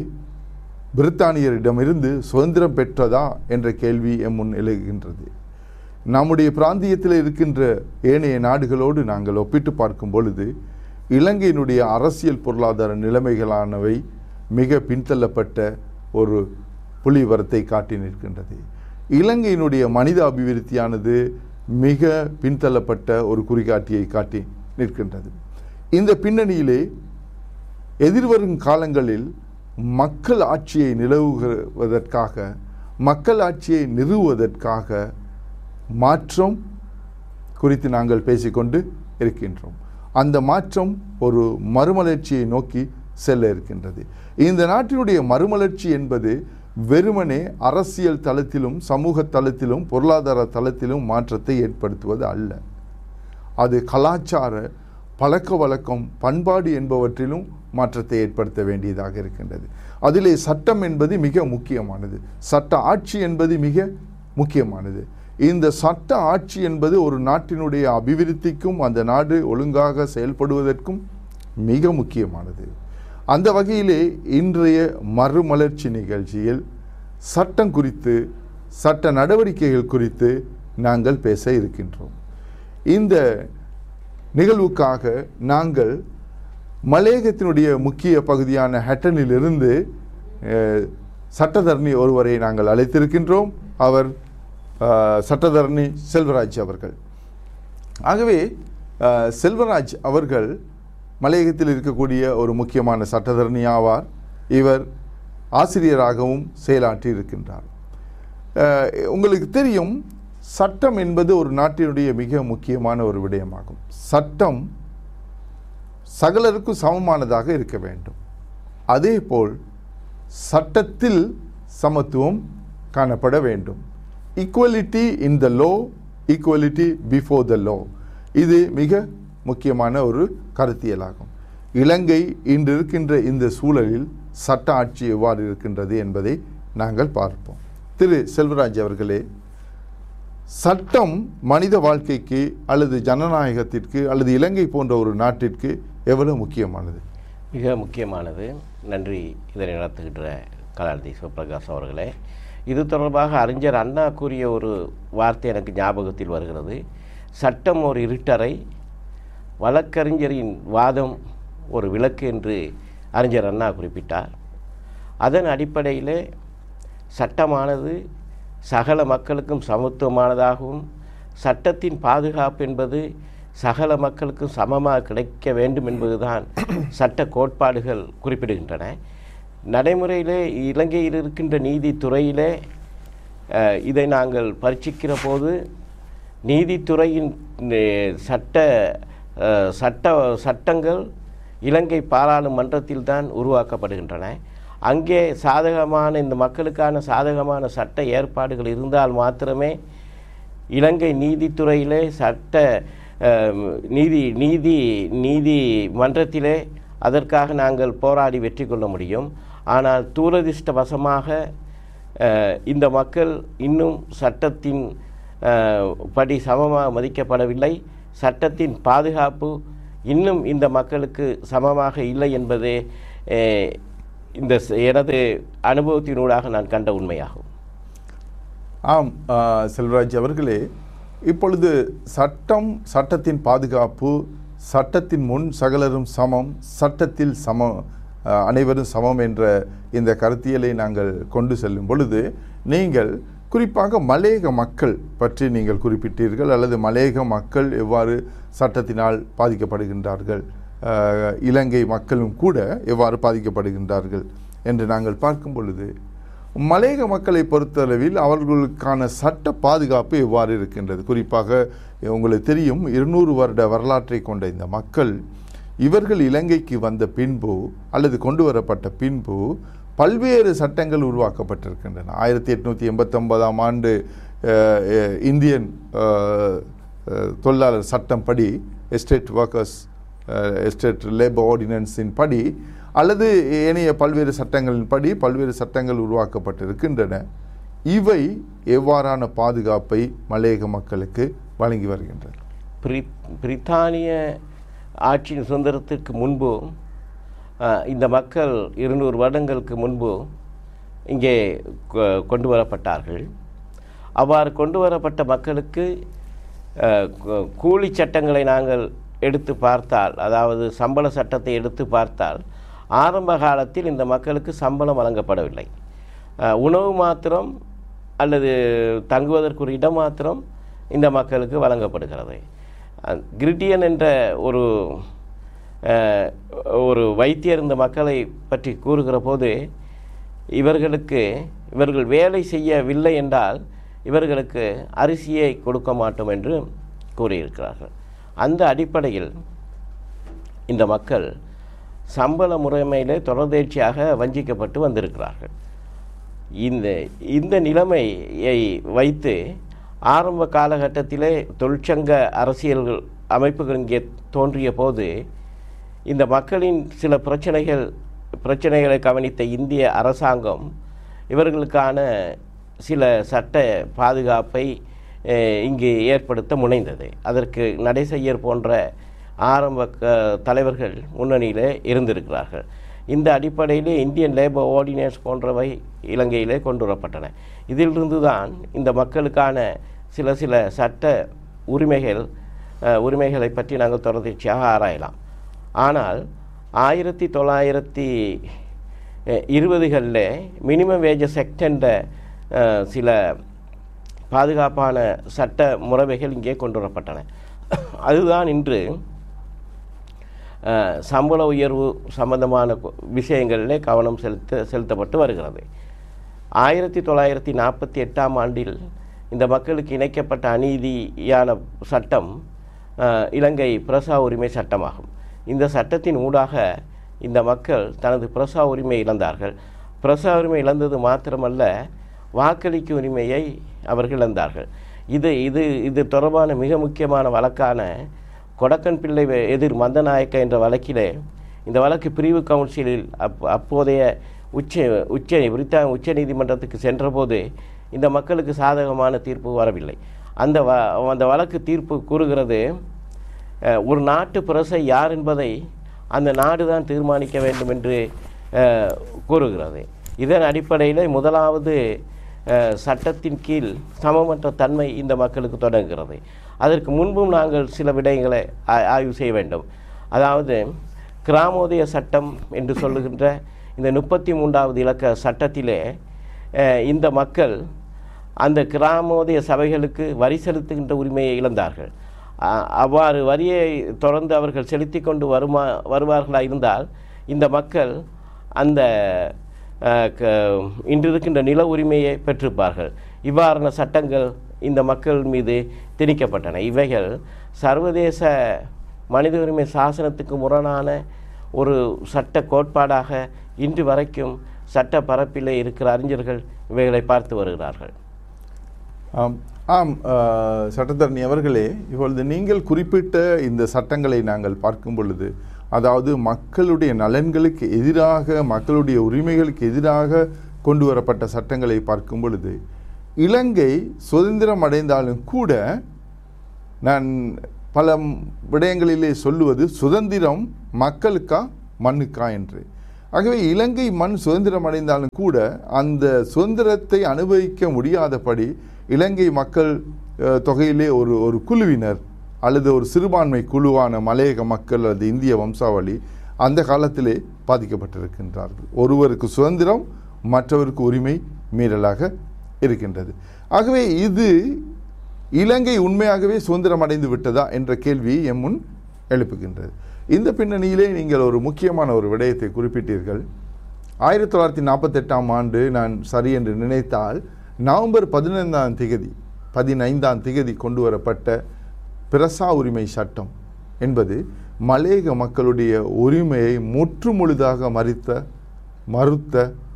பிரித்தானியரிடமிருந்து சுதந்திரம் பெற்றதா என்ற கேள்வி எம் முன் எழுகின்றது. நம்முடைய பிராந்தியத்தில் இருக்கின்ற ஏனைய நாடுகளோடு நாங்கள் ஒப்பிட்டு பார்க்கும் பொழுது இலங்கையினுடைய அரசியல் பொருளாதார நிலைமைகளானவை மிக பின்தள்ளப்பட்ட ஒரு புள்ளிவரத்தை காட்டி நிற்கின்றது. இலங்கையினுடைய மனித அபிவிருத்தியானது மிக பின்தள்ளப்பட்ட ஒரு குறிகாட்டியை காட்டி நிற்கின்றது. இந்த பின்னணியிலே எதிர்வரும் காலங்களில் மக்கள் ஆட்சியை நிலவுவதற்காக, மக்கள் ஆட்சியை நிறுவுவதற்காக மாற்றம் குறித்து நாங்கள் பேசிக்கொண்டு இருக்கின்றோம். அந்த மாற்றம் ஒரு மறுமலர்ச்சியை நோக்கி செல்ல இருக்கின்றது. இந்த நாட்டினுடைய மறுமலர்ச்சி என்பது வெறுமனே அரசியல் தளத்திலும், சமூக தளத்திலும், பொருளாதார தளத்திலும் மாற்றத்தை ஏற்படுத்துவது அல்ல. அது கலாச்சார, பழக்க வழக்கம், பண்பாடு என்பவற்றிலும் மாற்றத்தை ஏற்படுத்த வேண்டியதாக இருக்கின்றது. அதிலே சட்டம் என்பது மிக முக்கியமானது. சட்ட ஆட்சி என்பது மிக முக்கியமானது. இந்த சட்ட ஆட்சி என்பது ஒரு நாட்டினுடைய அபிவிருத்திக்கும் அந்த நாடு ஒழுங்காக செயல்படுவதற்கும் மிக முக்கியமானது. அந்த வகையிலே இன்றைய மறுமலர்ச்சி நிகழ்ச்சியில் சட்டம் குறித்து, சட்ட நடவடிக்கைகள் குறித்து நாங்கள் பேச இருக்கின்றோம். இந்த நிகழ்வுக்காக நாங்கள் மலையகத்தினுடைய முக்கிய பகுதியான ஹட்டனிலிருந்து சட்டத்தரணி ஒருவரை நாங்கள் அழைத்திருக்கின்றோம். அவர் சட்டத்தரணி செல்வராஜ் அவர்கள். ஆகவே செல்வராஜ் அவர்கள் மலையகத்தில் இருக்கக்கூடிய ஒரு முக்கியமான சட்டத்தரணி ஆவார். இவர் ஆசிரியராகவும் செயலாற்றி இருக்கின்றார். உங்களுக்கு தெரியும், சட்டம் என்பது ஒரு நாட்டினுடைய மிக முக்கியமான ஒரு விடயமாகும். சட்டம் சகலருக்கும் சமமானதாக இருக்க வேண்டும். அதேபோல் சட்டத்தில் சமத்துவம் காணப்பட வேண்டும். Equality in the low, equality before the low. இது மிக முக்கியமான ஒரு கருத்தியலாகும். இலங்கை இன்று இருக்கின்ற இந்த சூழலில் சட்ட ஆட்சி எவ்வாறு இருக்கின்றது என்பதை நாங்கள் பார்ப்போம். திரு செல்வராஜ் அவர்களே, சட்டம் மனித வாழ்க்கைக்கு அல்லது ஜனநாயகத்திற்கு அல்லது இலங்கை போன்ற ஒரு நாட்டிற்கு எவ்வளவு முக்கியமானது? மிக முக்கியமானது. நன்றி இதனை நடத்துகின்ற கலாநிதி சிவபிரகாஷ் அவர்களே. இது தொடர்பாக அறிஞர் அண்ணா கூறிய ஒரு வார்த்தை எனக்கு ஞாபகத்தில் வருகிறது. சட்டம் ஒரு இருட்டறை, வழக்கறிஞரின் வாதம் ஒரு விளக்கு என்று அறிஞர் அண்ணா குறிப்பிட்டார். அதன் அடிப்படையிலே சட்டமானது சகல மக்களுக்கும் சமத்துவமானதாகவும் சட்டத்தின் பாதுகாப்பு என்பது சகல மக்களுக்கும் சமமாக கிடைக்க வேண்டும் என்பதுதான் சட்ட கோட்பாடுகள் குறிப்பிடுகின்றன. நடைமுறையிலே இலங்கையில் இருக்கின்ற நீதித்துறையிலே இதை நாங்கள் பரீட்சிக்கிற போது நீதித்துறையின் சட்டங்கள் இலங்கை பாராளுமன்றத்தில் தான் உருவாக்கப்படுகின்றன. அங்கே சாதகமான இந்த மக்களுக்கான சாதகமான சட்ட ஏற்பாடுகள் இருந்தால் மாத்திரமே இலங்கை நீதித்துறையிலே நீதிமன்றத்திலே அதற்காக நாங்கள் போராடி வெற்றி கொள்ள முடியும். ஆனால் துரதிர்ஷ்டவசமாக இந்த மக்கள் இன்னும் சட்டத்தின் படி சமமாக மதிக்கப்படவில்லை. சட்டத்தின் பாதுகாப்பு இன்னும் இந்த மக்களுக்கு சமமாக இல்லை என்பதே இந்த எனது அனுபவத்தினூடாக நான் கண்ட உண்மையாகும். ஆம் செல்வராஜ் அவர்களே, இப்பொழுது சட்டத்தின் பாதுகாப்பு, சட்டத்தின் முன் சகலரும் சமம், சட்டத்தில் அனைவரும் சமம் என்ற இந்த கருத்தியலை நாங்கள் கொண்டு செல்லும் பொழுது நீங்கள் குறிப்பாக மலையக மக்கள் பற்றி நீங்கள் குறிப்பிட்டீர்கள். அல்லது மலையக மக்கள் எவ்வாறு சட்டத்தினால் பாதிக்கப்படுகின்றார்கள், இலங்கை மக்களும் கூட எவ்வாறு பாதிக்கப்படுகின்றார்கள் என்று நாங்கள் பார்க்கும் பொழுது மலையக மக்களை பொறுத்தளவில் அவர்களுக்கான சட்ட பாதுகாப்பு எவ்வாறு இருக்கின்றது? குறிப்பாக உங்களுக்கு தெரியும், 200 வருட வரலாற்றை கொண்ட இந்த மக்கள் இவர்கள் இலங்கைக்கு வந்த பின்பு அல்லது கொண்டு வரப்பட்ட பின்பு பல்வேறு சட்டங்கள் உருவாக்கப்பட்டிருக்கின்றன. 1889ஆம் ஆண்டு இந்தியன் தொழிலாளர் சட்டம் படி, எஸ்டேட் லேபர் ஆர்டினன்ஸின் படி அல்லது ஏனைய பல்வேறு சட்டங்களின் படி பல்வேறு சட்டங்கள் உருவாக்கப்பட்டிருக்கின்றன. இவை எவ்வாறான பாதுகாப்பை மலையக மக்களுக்கு வழங்கி வருகின்றன? பிரித்தானிய ஆட்சியின் சுதந்திரத்திற்கு முன்பு இந்த மக்கள் 200 வருடங்களுக்கு முன்பு இங்கே கொண்டு வரப்பட்டார்கள். அவ்வாறு கொண்டு வரப்பட்ட மக்களுக்கு கூலி சட்டங்களை நாங்கள் எடுத்து பார்த்தால், அதாவது சம்பள சட்டத்தை எடுத்து பார்த்தால், ஆரம்ப காலத்தில் இந்த மக்களுக்கு சம்பளம் வழங்கப்படவில்லை. உணவு மாத்திரம் அல்லது தங்குவதற்கு ஒரு இடம் மாத்திரம் இந்த மக்களுக்கு வழங்கப்படுகிறது. கிரிட்டியன் என்ற ஒரு வைத்தியர் இந்த மக்களை பற்றி கூறுகிற போது இவர்கள் வேலை செய்யவில்லை என்றால் இவர்களுக்கு அரிசியை கொடுக்க மாட்டோம் என்று கூறியிருக்கிறார்கள். அந்த அடிப்படையில் இந்த மக்கள் சம்பள முறைமையிலே தொடர்ந்தேர்ச்சியாக வஞ்சிக்கப்பட்டு வந்திருக்கிறார்கள். இந்த நிலைமையை வைத்து ஆரம்ப காலகட்டத்திலே தொழிற்சங்க அரசியல்கள் அமைப்புகள் இங்கே தோன்றிய போது இந்த மக்களின் சில பிரச்சனைகளை கவனித்த இந்திய அரசாங்கம் இவர்களுக்கான சில சட்ட பாதுகாப்பை இங்கு ஏற்படுத்த முனைந்தது. அதற்கு நடைசெய்யர் போன்ற ஆரம்ப தலைவர்கள் முன்னணியிலே இருந்திருக்கிறார்கள். இந்த அடிப்படையிலே இந்தியன் லேபர் ஆர்டினன்ஸ் போன்றவை இலங்கையிலே கொண்டு வரப்பட்டன. இதிலிருந்து தான் இந்த மக்களுக்கான சில சட்ட உரிமைகளை பற்றி நாங்கள் தொடர்ச்சியாக ஆராயலாம். ஆனால் 1920களில் மினிமம் வேஜஸ் ஆக்ட் என்ற சில பாதுகாப்பான சட்ட முறைமைகள் இங்கே கொண்டு வரப்பட்டன. அதுதான் இன்று சம்பள உயர்வு சம்பந்தமான விஷயங்களிலே கவனம் செலுத்தப்பட்டு வருகிறது. 1948ஆம் ஆண்டில் இந்த மக்களுக்கு இணைக்கப்பட்ட அநீதியான சட்டம் இலங்கை பிரசா உரிமை சட்டமாகும். இந்த சட்டத்தின் ஊடாக இந்த மக்கள் தனது பிரசா உரிமை இழந்தார்கள். பிரசா உரிமை இழந்தது மாத்திரமல்ல, வாக்களிக்கும் உரிமையை அவர்கள் இழந்தார்கள். இது தொடர்பான மிக முக்கியமான வழக்கான கொடக்கன் பிள்ளை எதிர் மந்தநாயக்க என்ற வழக்கிலே இந்த வழக்கு பிரிவு கவுன்சிலில் அப்போதைய பிரித்தானிய உச்ச நீதிமன்றத்துக்கு சென்றபோது இந்த மக்களுக்கு சாதகமான தீர்ப்பு வரவில்லை. அந்த வழக்கு தீர்ப்பு கூறுகிறது, ஒரு நாட்டு பிரசை யார் என்பதை அந்த நாடு தான் தீர்மானிக்க வேண்டும் என்று கூறுகிறது. இதன் அடிப்படையில் முதலாவது சட்டத்தின் கீழ் சமமற்ற தன்மை இந்த மக்களுக்கு தொடங்குகிறது. அதற்கு முன்பும் நாங்கள் சில விடயங்களை ஆய்வு செய்ய வேண்டும். அதாவது கிராமோதய சட்டம் என்று சொல்லுகின்ற இந்த 33வது இலக்க சட்டத்திலே இந்த மக்கள் அந்த கிராமோதய சபைகளுக்கு வரி செலுத்துகின்ற உரிமையை இழந்தார்கள். அவ்வாறு வரியை தொடர்ந்து அவர்கள் செலுத்தி கொண்டு வருவார்களாக இருந்தால் இந்த மக்கள் அந்த இன்று இருக்கின்ற நில உரிமையை பெற்றிருப்பார்கள். இவ்வாறான சட்டங்கள் இந்த மக்கள் மீது திணிக்கப்பட்டன. இவைகள் சர்வதேச மனித உரிமை சாசனத்துக்கு முரணான ஒரு சட்ட கோட்பாடாக இன்று வரைக்கும் சட்ட பரப்பிலே இருக்கிற அறிஞர்கள் இவைகளை பார்த்து வருகிறார்கள். ஆம் சட்டத்தரணி அவர்களே, இப்பொழுது நீங்கள் குறிப்பிட்ட இந்த சட்டங்களை நாங்கள் பார்க்கும் பொழுது, அதாவது மக்களுடைய நலன்களுக்கு எதிராக, மக்களுடைய உரிமைகளுக்கு எதிராக கொண்டு வரப்பட்ட சட்டங்களை பார்க்கும் பொழுது, இலங்கை சுதந்திரம் அடைந்தாலும் கூட நான் பல விடயங்களிலே சொல்லுவது சுதந்திரம் மக்களுக்கா மண்ணுக்கா என்று. ஆகவே இலங்கை மண் சுதந்திரம் அடைந்தாலும் கூட அந்த சுதந்திரத்தை அனுபவிக்க முடியாதபடி இலங்கை மக்கள் தொகையிலே ஒரு குழுவினர் அல்லது ஒரு சிறுபான்மை குழுவான மலையக மக்கள் அல்லது இந்திய வம்சாவளி அந்த காலத்திலே பாதிக்கப்பட்டிருக்கின்றார்கள். ஒருவருக்கு சுதந்திரம், மற்றவருக்கு உரிமை மீறலாக இருக்கின்றது. ஆகவே இது இலங்கை உண்மையாகவே சுதந்திரம் அடைந்து விட்டதா என்ற கேள்வி எம் முன் எழுப்புகின்றது. இந்த பின்னணியிலே நீங்கள் ஒரு முக்கியமான ஒரு விடயத்தை குறிப்பிட்டீர்கள். 1948ஆம் ஆண்டு, நான் சரி என்று நினைத்தால், நவம்பர் 15ஆம் திகதி கொண்டு வரப்பட்ட பிரசா உரிமை சட்டம் என்பது மலையக மக்களுடைய உரிமையை முற்றுமுழுதாக மறுத்த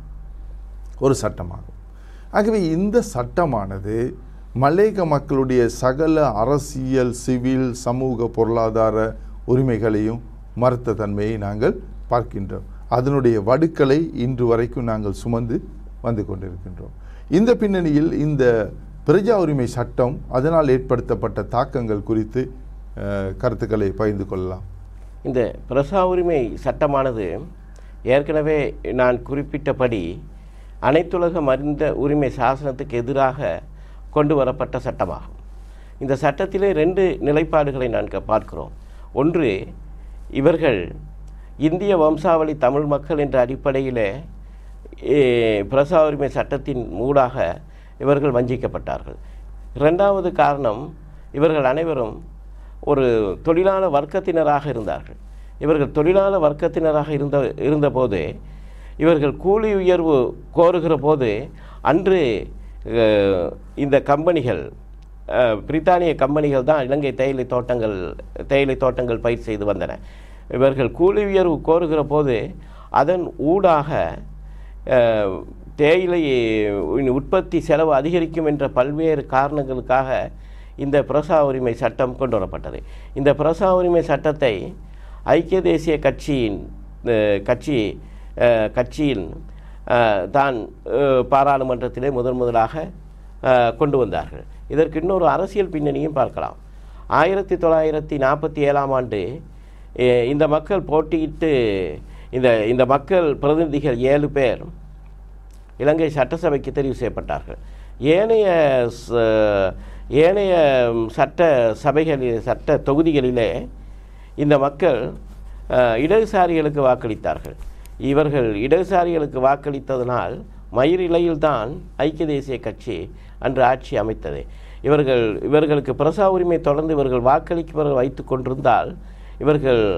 ஒரு சட்டமாகும். ஆகவே இந்த சட்டமானது மலையக மக்களுடைய சகல அரசியல், சிவில், சமூக, பொருளாதார உரிமைகளையும் மறுத்த தன்மையை நாங்கள் பார்க்கின்றோம். அதனுடைய வடுக்களை இன்று வரைக்கும் நாங்கள் சுமந்து வந்து கொண்டிருக்கின்றோம். இந்த பின்னணியில் இந்த பிரஜா உரிமை சட்டம், அதனால் ஏற்படுத்தப்பட்ட தாக்கங்கள் குறித்து கருத்துக்களை பகிர்ந்து கொள்ளலாம். இந்த பிரசா உரிமை சட்டமானது ஏற்கனவே நான் குறிப்பிட்டபடி அனைத்துலக மனித உரிமை சாசனத்துக்கு எதிராக கொண்டு வரப்பட்ட சட்டமாகும். இந்த சட்டத்திலே 2 நிலைப்பாடுகளை நாங்கள் பார்க்கிறோம். ஒன்று, இவர்கள் இந்திய வம்சாவளி தமிழ் மக்கள் என்ற அடிப்படையிலே பிரசா உரிமை சட்டத்தின் ஊடாக இவர்கள் வஞ்சிக்கப்பட்டார்கள். 2வது காரணம், இவர்கள் அனைவரும் ஒரு தொழிலாளர் வர்க்கத்தினராக இருந்தார்கள். இவர்கள் தொழிலாளர் வர்க்கத்தினராக இருந்தபோது இவர்கள் கூலி உயர்வு கோருகிற போது அன்று இந்த கம்பெனிகள், பிரித்தானிய கம்பெனிகள் தான் இலங்கை தேயிலை தோட்டங்கள் பயிர் செய்து வந்தன. இவர்கள் கூலி உயர்வு கோருகிற போது அதன் ஊடாக தேயிலை உற்பத்தி செலவு அதிகரிக்கும் என்ற பல்வேறு காரணங்களுக்காக இந்த பிரசா உரிமை சட்டம் கொண்டு வரப்பட்டது. இந்த பிரசா உரிமை சட்டத்தை ஐக்கிய தேசிய கட்சியின் தான் பாராளுமன்றத்திலே முதலாக கொண்டு வந்தார்கள். இதற்கு இன்னொரு அரசியல் பின்னணியும் பார்க்கலாம். 1947ஆம் ஆண்டு இந்த மக்கள் போட்டியிட்டு இந்த மக்கள் பிரதிநிதிகள் 7 பேர் இலங்கை சட்டசபைக்கு தெரிவு செய்யப்பட்டார்கள். ஏனைய சட்ட தொகுதிகளிலே இந்த மக்கள் இடதுசாரிகளுக்கு வாக்களித்தார்கள். இவர்கள் இடதுசாரிகளுக்கு வாக்களித்ததனால் மயிரிழையில்தான் ஐக்கிய தேசிய கட்சி அன்று ஆட்சி அமைத்தது. இவர்களுக்கு பிரசா உரிமை தொடர்ந்து இவர்கள் வாக்களிப்பவர்கள் வைத்து கொண்டிருந்தால் இவர்கள்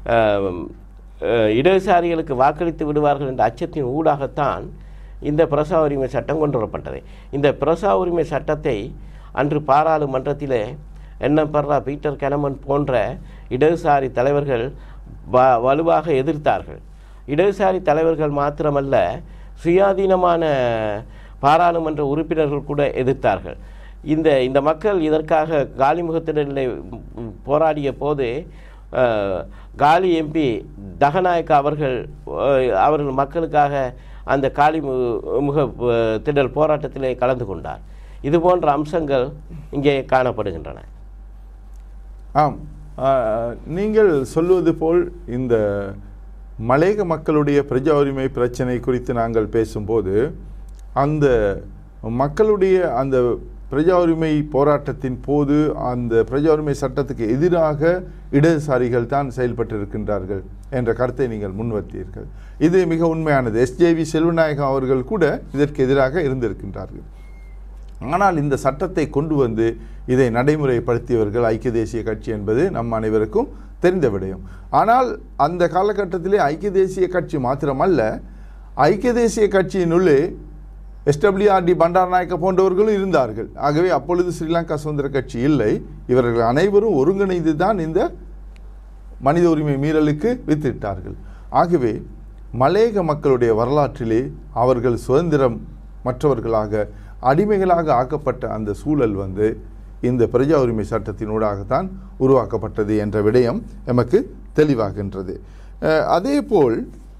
இடதுசாரிகளுக்கு வாக்களித்து விடுவார்கள் என்ற அச்சத்தின் ஊடாகத்தான் இந்த பிரசா உரிமை சட்டம் கொண்டு வரப்பட்டது. இந்த பிரசா உரிமை சட்டத்தை அன்று பாராளுமன்றத்திலே என்எம் பீட்டர் கெனமன் போன்ற இடதுசாரி தலைவர்கள் வலுவாக எதிர்த்தார்கள். இடதுசாரி தலைவர்கள் மாத்திரமல்ல, சுயாதீனமான பாராளுமன்ற உறுப்பினர்கள் கூட எதிர்த்தார்கள். இந்த மக்கள் இதற்காக காலிமுகத்திடலில் போராடிய போது காலி எம்பி தகநாயக்கா அவர்கள் மக்களுக்காக அந்த காலிமுக திடல் போராட்டத்திலே கலந்து கொண்டார். இது போன்ற அம்சங்கள் இங்கே காணப்படுகின்றன. ஆம், நீங்கள் சொல்வது போல் இந்த மலையக மக்களுடைய பிரஜா உரிமை பிரச்சனை குறித்து நாங்கள் பேசும்போது அந்த மக்களுடைய அந்த பிரஜா உரிமை போராட்டத்தின் போது அந்த பிரஜா உரிமை சட்டத்துக்கு எதிராக இடதுசாரிகள் தான் செயல்பட்டிருக்கின்றார்கள் என்ற கருத்தை நீங்கள் முன்வைத்தீர்கள். இது மிக உண்மையானது. எஸ்ஜேவி செல்வநாயகம் அவர்கள் கூட இதற்கு எதிராக இருந்திருக்கின்றார்கள். ஆனால் இந்த சட்டத்தை கொண்டு வந்து இதை நடைமுறைப்படுத்தியவர்கள் ஐக்கிய தேசிய கட்சி என்பது நம் அனைவருக்கும் தெரிந்த விடயம். ஆனால் அந்த காலகட்டத்திலே ஐக்கிய தேசிய கட்சி மாத்திரமல்ல, ஐக்கிய தேசிய கட்சியினுள்ளே எஸ்டபிள்யூஆர்டி பண்டாரநாயக்க போன்றவர்களும் இருந்தார்கள். ஆகவே அப்பொழுது ஸ்ரீலங்கா சுதந்திர கட்சி இல்லை. இவர்கள் அனைவரும் ஒருங்கிணைந்து தான் இந்த மனித உரிமை மீறலுக்கு வித்திட்டார்கள். ஆகவே மலையக மக்களுடைய வரலாற்றிலே அவர்கள் சுதந்திரம் மற்றவர்களாக அடிமைகளாக ஆக்கப்பட்ட அந்த சூழல் இந்த பிரஜா உரிமை சட்டத்தினூடாகத்தான் உருவாக்கப்பட்டது என்ற விடயம் எமக்கு தெளிவாகின்றது. அதேபோல்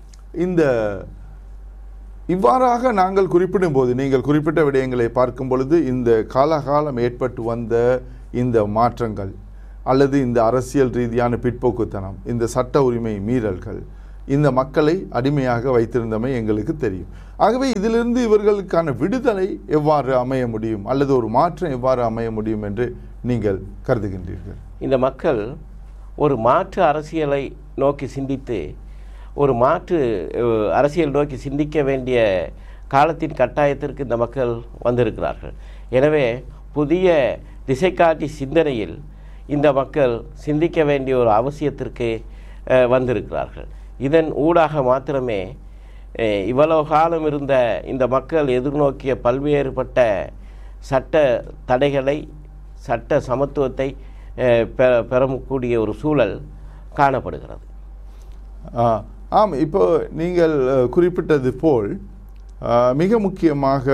இவ்வாறாக நாங்கள் குறிப்பிடும் போது நீங்கள் குறிப்பிட்ட விடயங்களை பார்க்கும் பொழுது இந்த காலகாலம் ஏற்பட்டு வந்த இந்த மாற்றங்கள் அல்லது இந்த அரசியல் ரீதியான பிற்போக்குத்தனம், இந்த சட்ட உரிமை மீறல்கள் இந்த மக்களை அடிமையாக வைத்திருந்தமை எங்களுக்கு தெரியும். ஆகவே இதிலிருந்து இவர்களுக்கான விடுதலை எவ்வாறு அமைய முடியும் அல்லது ஒரு மாற்றம் எவ்வாறு அமைய முடியும் என்று நீங்கள் கருதுகின்றீர்கள்? இந்த மக்கள் ஒரு மாற்று அரசியலை நோக்கி சிந்தித்து ஒரு மாற்று அரசியல் நோக்கி சிந்திக்க வேண்டிய காலத்தின் கட்டாயத்திற்கு இந்த மக்கள் வந்திருக்கிறார்கள். எனவே புதிய திசைகாட்டி சிந்தனையில் இந்த மக்கள் சிந்திக்க வேண்டிய ஒரு அவசியத்திற்கு வந்திருக்கிறார்கள். இதன் ஊடாக மாத்திரமே இவ்வளவு காலம் இருந்த இந்த மக்கள் எதிர்நோக்கிய பல்வேறுபட்ட சட்ட தடைகளை, சட்ட சமத்துவத்தை பெறக்கூடிய ஒரு சூழல் காணப்படுகிறது. ஆம், இப்போ நீங்கள் குறிப்பிட்டது போல் மிக முக்கியமாக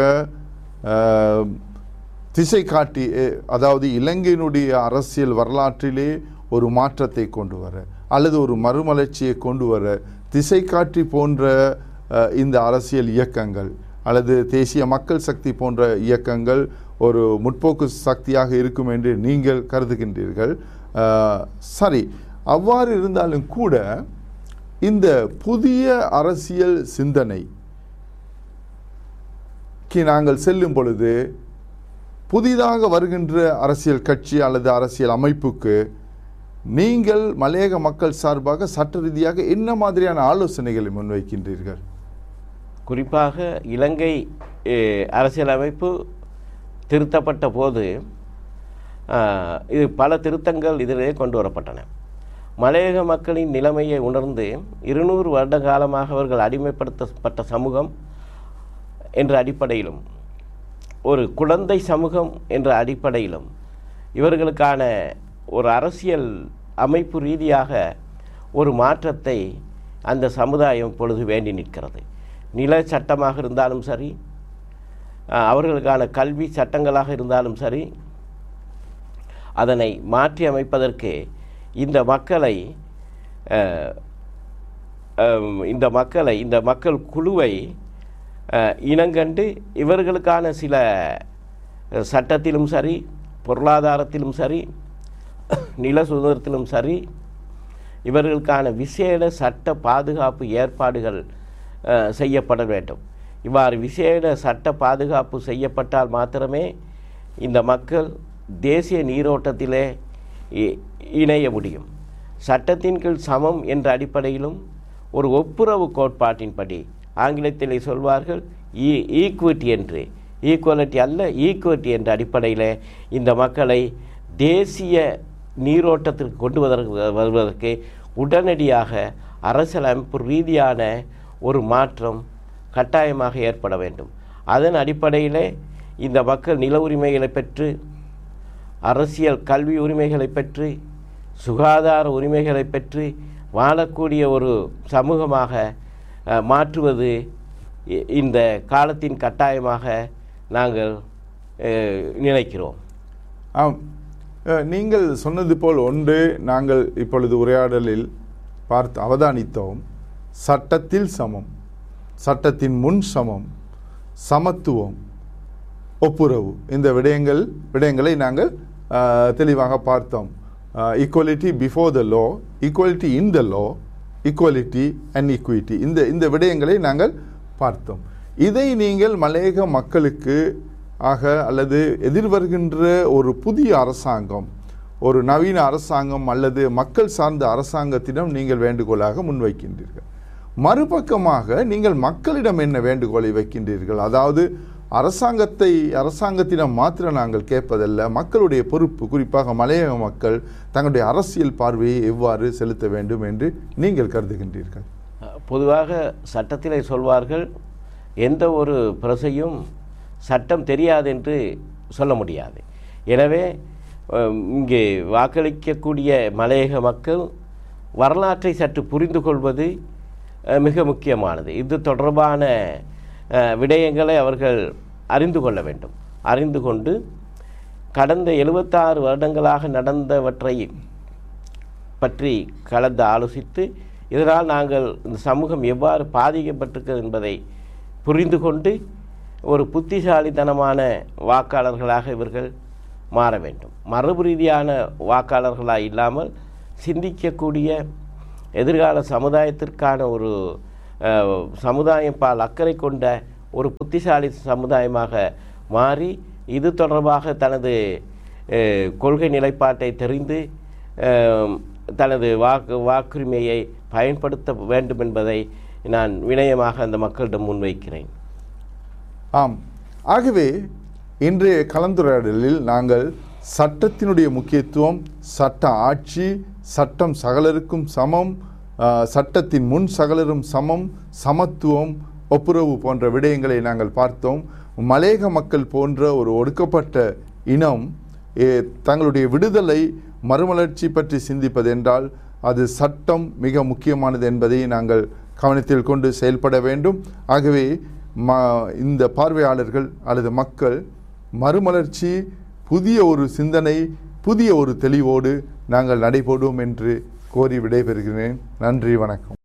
திசை காட்டி, அதாவது இலங்கையினுடைய அரசியல் வரலாற்றிலே ஒரு மாற்றத்தை கொண்டு வர அல்லது ஒரு மறுமலர்ச்சியை கொண்டு வர திசை காட்டி போன்ற இந்த அரசியல் இயக்கங்கள் அல்லது தேசிய மக்கள் சக்தி போன்ற இயக்கங்கள் ஒரு முற்போக்கு சக்தியாக இருக்கும் என்று நீங்கள் கருதுகின்றீர்கள். சரி, அவ்வாறு இருந்தாலும் கூட இந்த புதிய அரசியல் சிந்தனைக்கு நாங்கள் செல்லும் பொழுது புதிதாக வருகின்ற அரசியல் கட்சி அல்லது அரசியல் அமைப்புக்கு நீங்கள் மலையக மக்கள் சார்பாக சட்ட ரீதியாக என்ன மாதிரியான ஆலோசனைகளை முன்வைக்கின்றீர்கள்? குறிப்பாக இலங்கை அரசியலமைப்பு திருத்தப்பட்ட போது இது பல திருத்தங்கள் இதிலே கொண்டு வரப்பட்டன. மலையக மக்களின் நிலைமையை உணர்ந்து 200 வருட காலமாக அவர்கள் அடிமைப்படுத்தப்பட்ட சமூகம் என்ற அடிப்படையிலும் ஒரு குழந்தை சமூகம் என்ற அடிப்படையிலும் இவர்களுக்கான ஒரு அரசியல் அமைப்பு ரீதியாக ஒரு மாற்றத்தை அந்த சமுதாயம் பொழுது வேண்டி நிற்கிறது. நில சட்டமாக இருந்தாலும் சரி, அவர்களுக்கான கல்வி சட்டங்களாக இருந்தாலும் சரி, அதனை மாற்றி அமைப்பதற்கு இந்த மக்கள் குழுவை இனங்கண்டு இவர்களுக்கான சில சட்டத்திலும் சரி, பொருளாதாரத்திலும் சரி, நில சுதந்திரத்திலும் சரி, இவர்களுக்கான விசேட சட்ட பாதுகாப்பு ஏற்பாடுகள் செய்யப்பட வேண்டும். இவ்வாறு விசேட சட்ட பாதுகாப்பு செய்யப்பட்டால் மாத்திரமே இந்த மக்கள் தேசிய நீரோட்டத்திலே இணைய முடியும். சட்டத்தின் கீழ் சமம் என்ற அடிப்படையிலும் ஒரு ஒப்புரவு கோட்பாட்டின்படி, ஆங்கிலத்திலே சொல்வார்கள் ஈக்குவிட்டி என்று, ஈக்குவலிட்டி அல்ல ஈக்குவிட்டி என்ற அடிப்படையில் இந்த மக்களை தேசிய நீரோட்டத்திற்கு கொண்டு வருவதற்கு உடனடியாக அரசியலமைப்பு ரீதியான ஒரு மாற்றம் கட்டாயமாக ஏற்பட வேண்டும். அதன் அடிப்படையிலே இந்த மக்கள் நில உரிமைகளை பெற்று, அரசியல் கல்வி உரிமைகளை பெற்று, சுகாதார உரிமைகளை பெற்று வாழக்கூடிய ஒரு சமூகமாக மாற்றுவது இந்த காலத்தின் கட்டாயமாக நாங்கள் நினைக்கிறோம். நீங்கள் சொன்னது போல் ஒன்று நாங்கள் இப்பொழுது உரையாடலில் அவதானித்தோம். சட்டத்தில் சமம், சட்டத்தின் முன் சமம், சமத்துவம், ஒப்புரவு, இந்த விடயங்களை நாங்கள் தெளிவாக பார்த்தோம். Equality before the low, equality in the low, equality and equity, இந்த விடயங்களை நாங்கள் பார்த்தோம். இதை நீங்கள் மலையக மக்களுக்கு அல்லது எதிர்வருகின்ற ஒரு புதிய அரசாங்கம், ஒரு நவீன அரசாங்கம் அல்லது மக்கள் சார்ந்த அரசாங்கத்திடம் நீங்கள் வேண்டுகோளாக முன்வைக்கின்றீர்கள். மறுபக்கமாக நீங்கள் மக்களிடம் என்ன வேண்டுகோளை வைக்கின்றீர்கள்? அதாவது அரசாங்கத்திடம் மாத்திரம் நாங்கள் கேட்பதல்ல, மக்களுடைய பொறுப்பு, குறிப்பாக மலையக மக்கள் தங்களுடைய அரசியல் பார்வையை எவ்வாறு செலுத்த வேண்டும் என்று நீங்கள் கருதுகின்றீர்கள்? பொதுவாக சட்டத்திலே சொல்வார்கள், எந்த ஒரு பிரசையும் சட்டம் தெரியாது என்று சொல்ல முடியாது. எனவே இங்கே வாக்களிக்கக்கூடிய மலையக மக்கள் வரலாற்றை சற்று புரிந்து கொள்வது மிக முக்கியமானது. இது தொடர்பான விடயங்களை அவர்கள் அறிந்து கொள்ள வேண்டும். அறிந்து கொண்டு கடந்த 76 வருடங்களாக நடந்தவற்றை பற்றி கலந்து ஆலோசித்து, இதனால் நாங்கள் இந்த சமூகம் எவ்வாறு பாதிக்கப்பட்டிருக்கிறது என்பதை புரிந்து கொண்டு ஒரு புத்திசாலித்தனமான வாக்காளர்களாக இவர்கள் மாற வேண்டும். மரபு ரீதியான வாக்காளர்களாக இல்லாமல் சிந்திக்கக்கூடிய எதிர்கால சமுதாயத்திற்கான ஒரு சமுதாயம் பால் அக்கறை கொண்ட ஒரு புத்திசாலி சமுதாயமாக மாறி இது தொடர்பாக தனது கொள்கை நிலைப்பாட்டை தெரிந்து தனது வாக்குரிமையை பயன்படுத்த வேண்டும் என்பதை நான் வினயமாக அந்த மக்களிடம் முன்வைக்கிறேன். ஆம், ஆகவே இன்றைய கலந்துரையாடலில் நாங்கள் சட்டத்தினுடைய முக்கியத்துவம், சட்ட ஆட்சி, சட்டம் சகலருக்கும் சமம், சட்டத்தின் முன் சகலரும் சமம், சமத்துவம், ஒப்புரவு போன்ற விடயங்களை நாங்கள் பார்த்தோம். மலையக மக்கள் போன்ற ஒரு ஒடுக்கப்பட்ட இனம் தங்களுடைய விடுதலை, மறுமலர்ச்சி பற்றி சிந்திப்பதென்றால் அது சட்டம் மிக முக்கியமானது என்பதை நாங்கள் கவனத்தில் கொண்டு செயல்பட வேண்டும். ஆகவே இந்த பார்வையாளர்கள் அல்லது மக்கள் மறுமலர்ச்சி, புதிய ஒரு சிந்தனை, புதிய ஒரு தெளிவோடு நாங்கள் நடைபோடுவோம் என்று கோரி விடைபெறுகிறேன். நன்றி, வணக்கம்.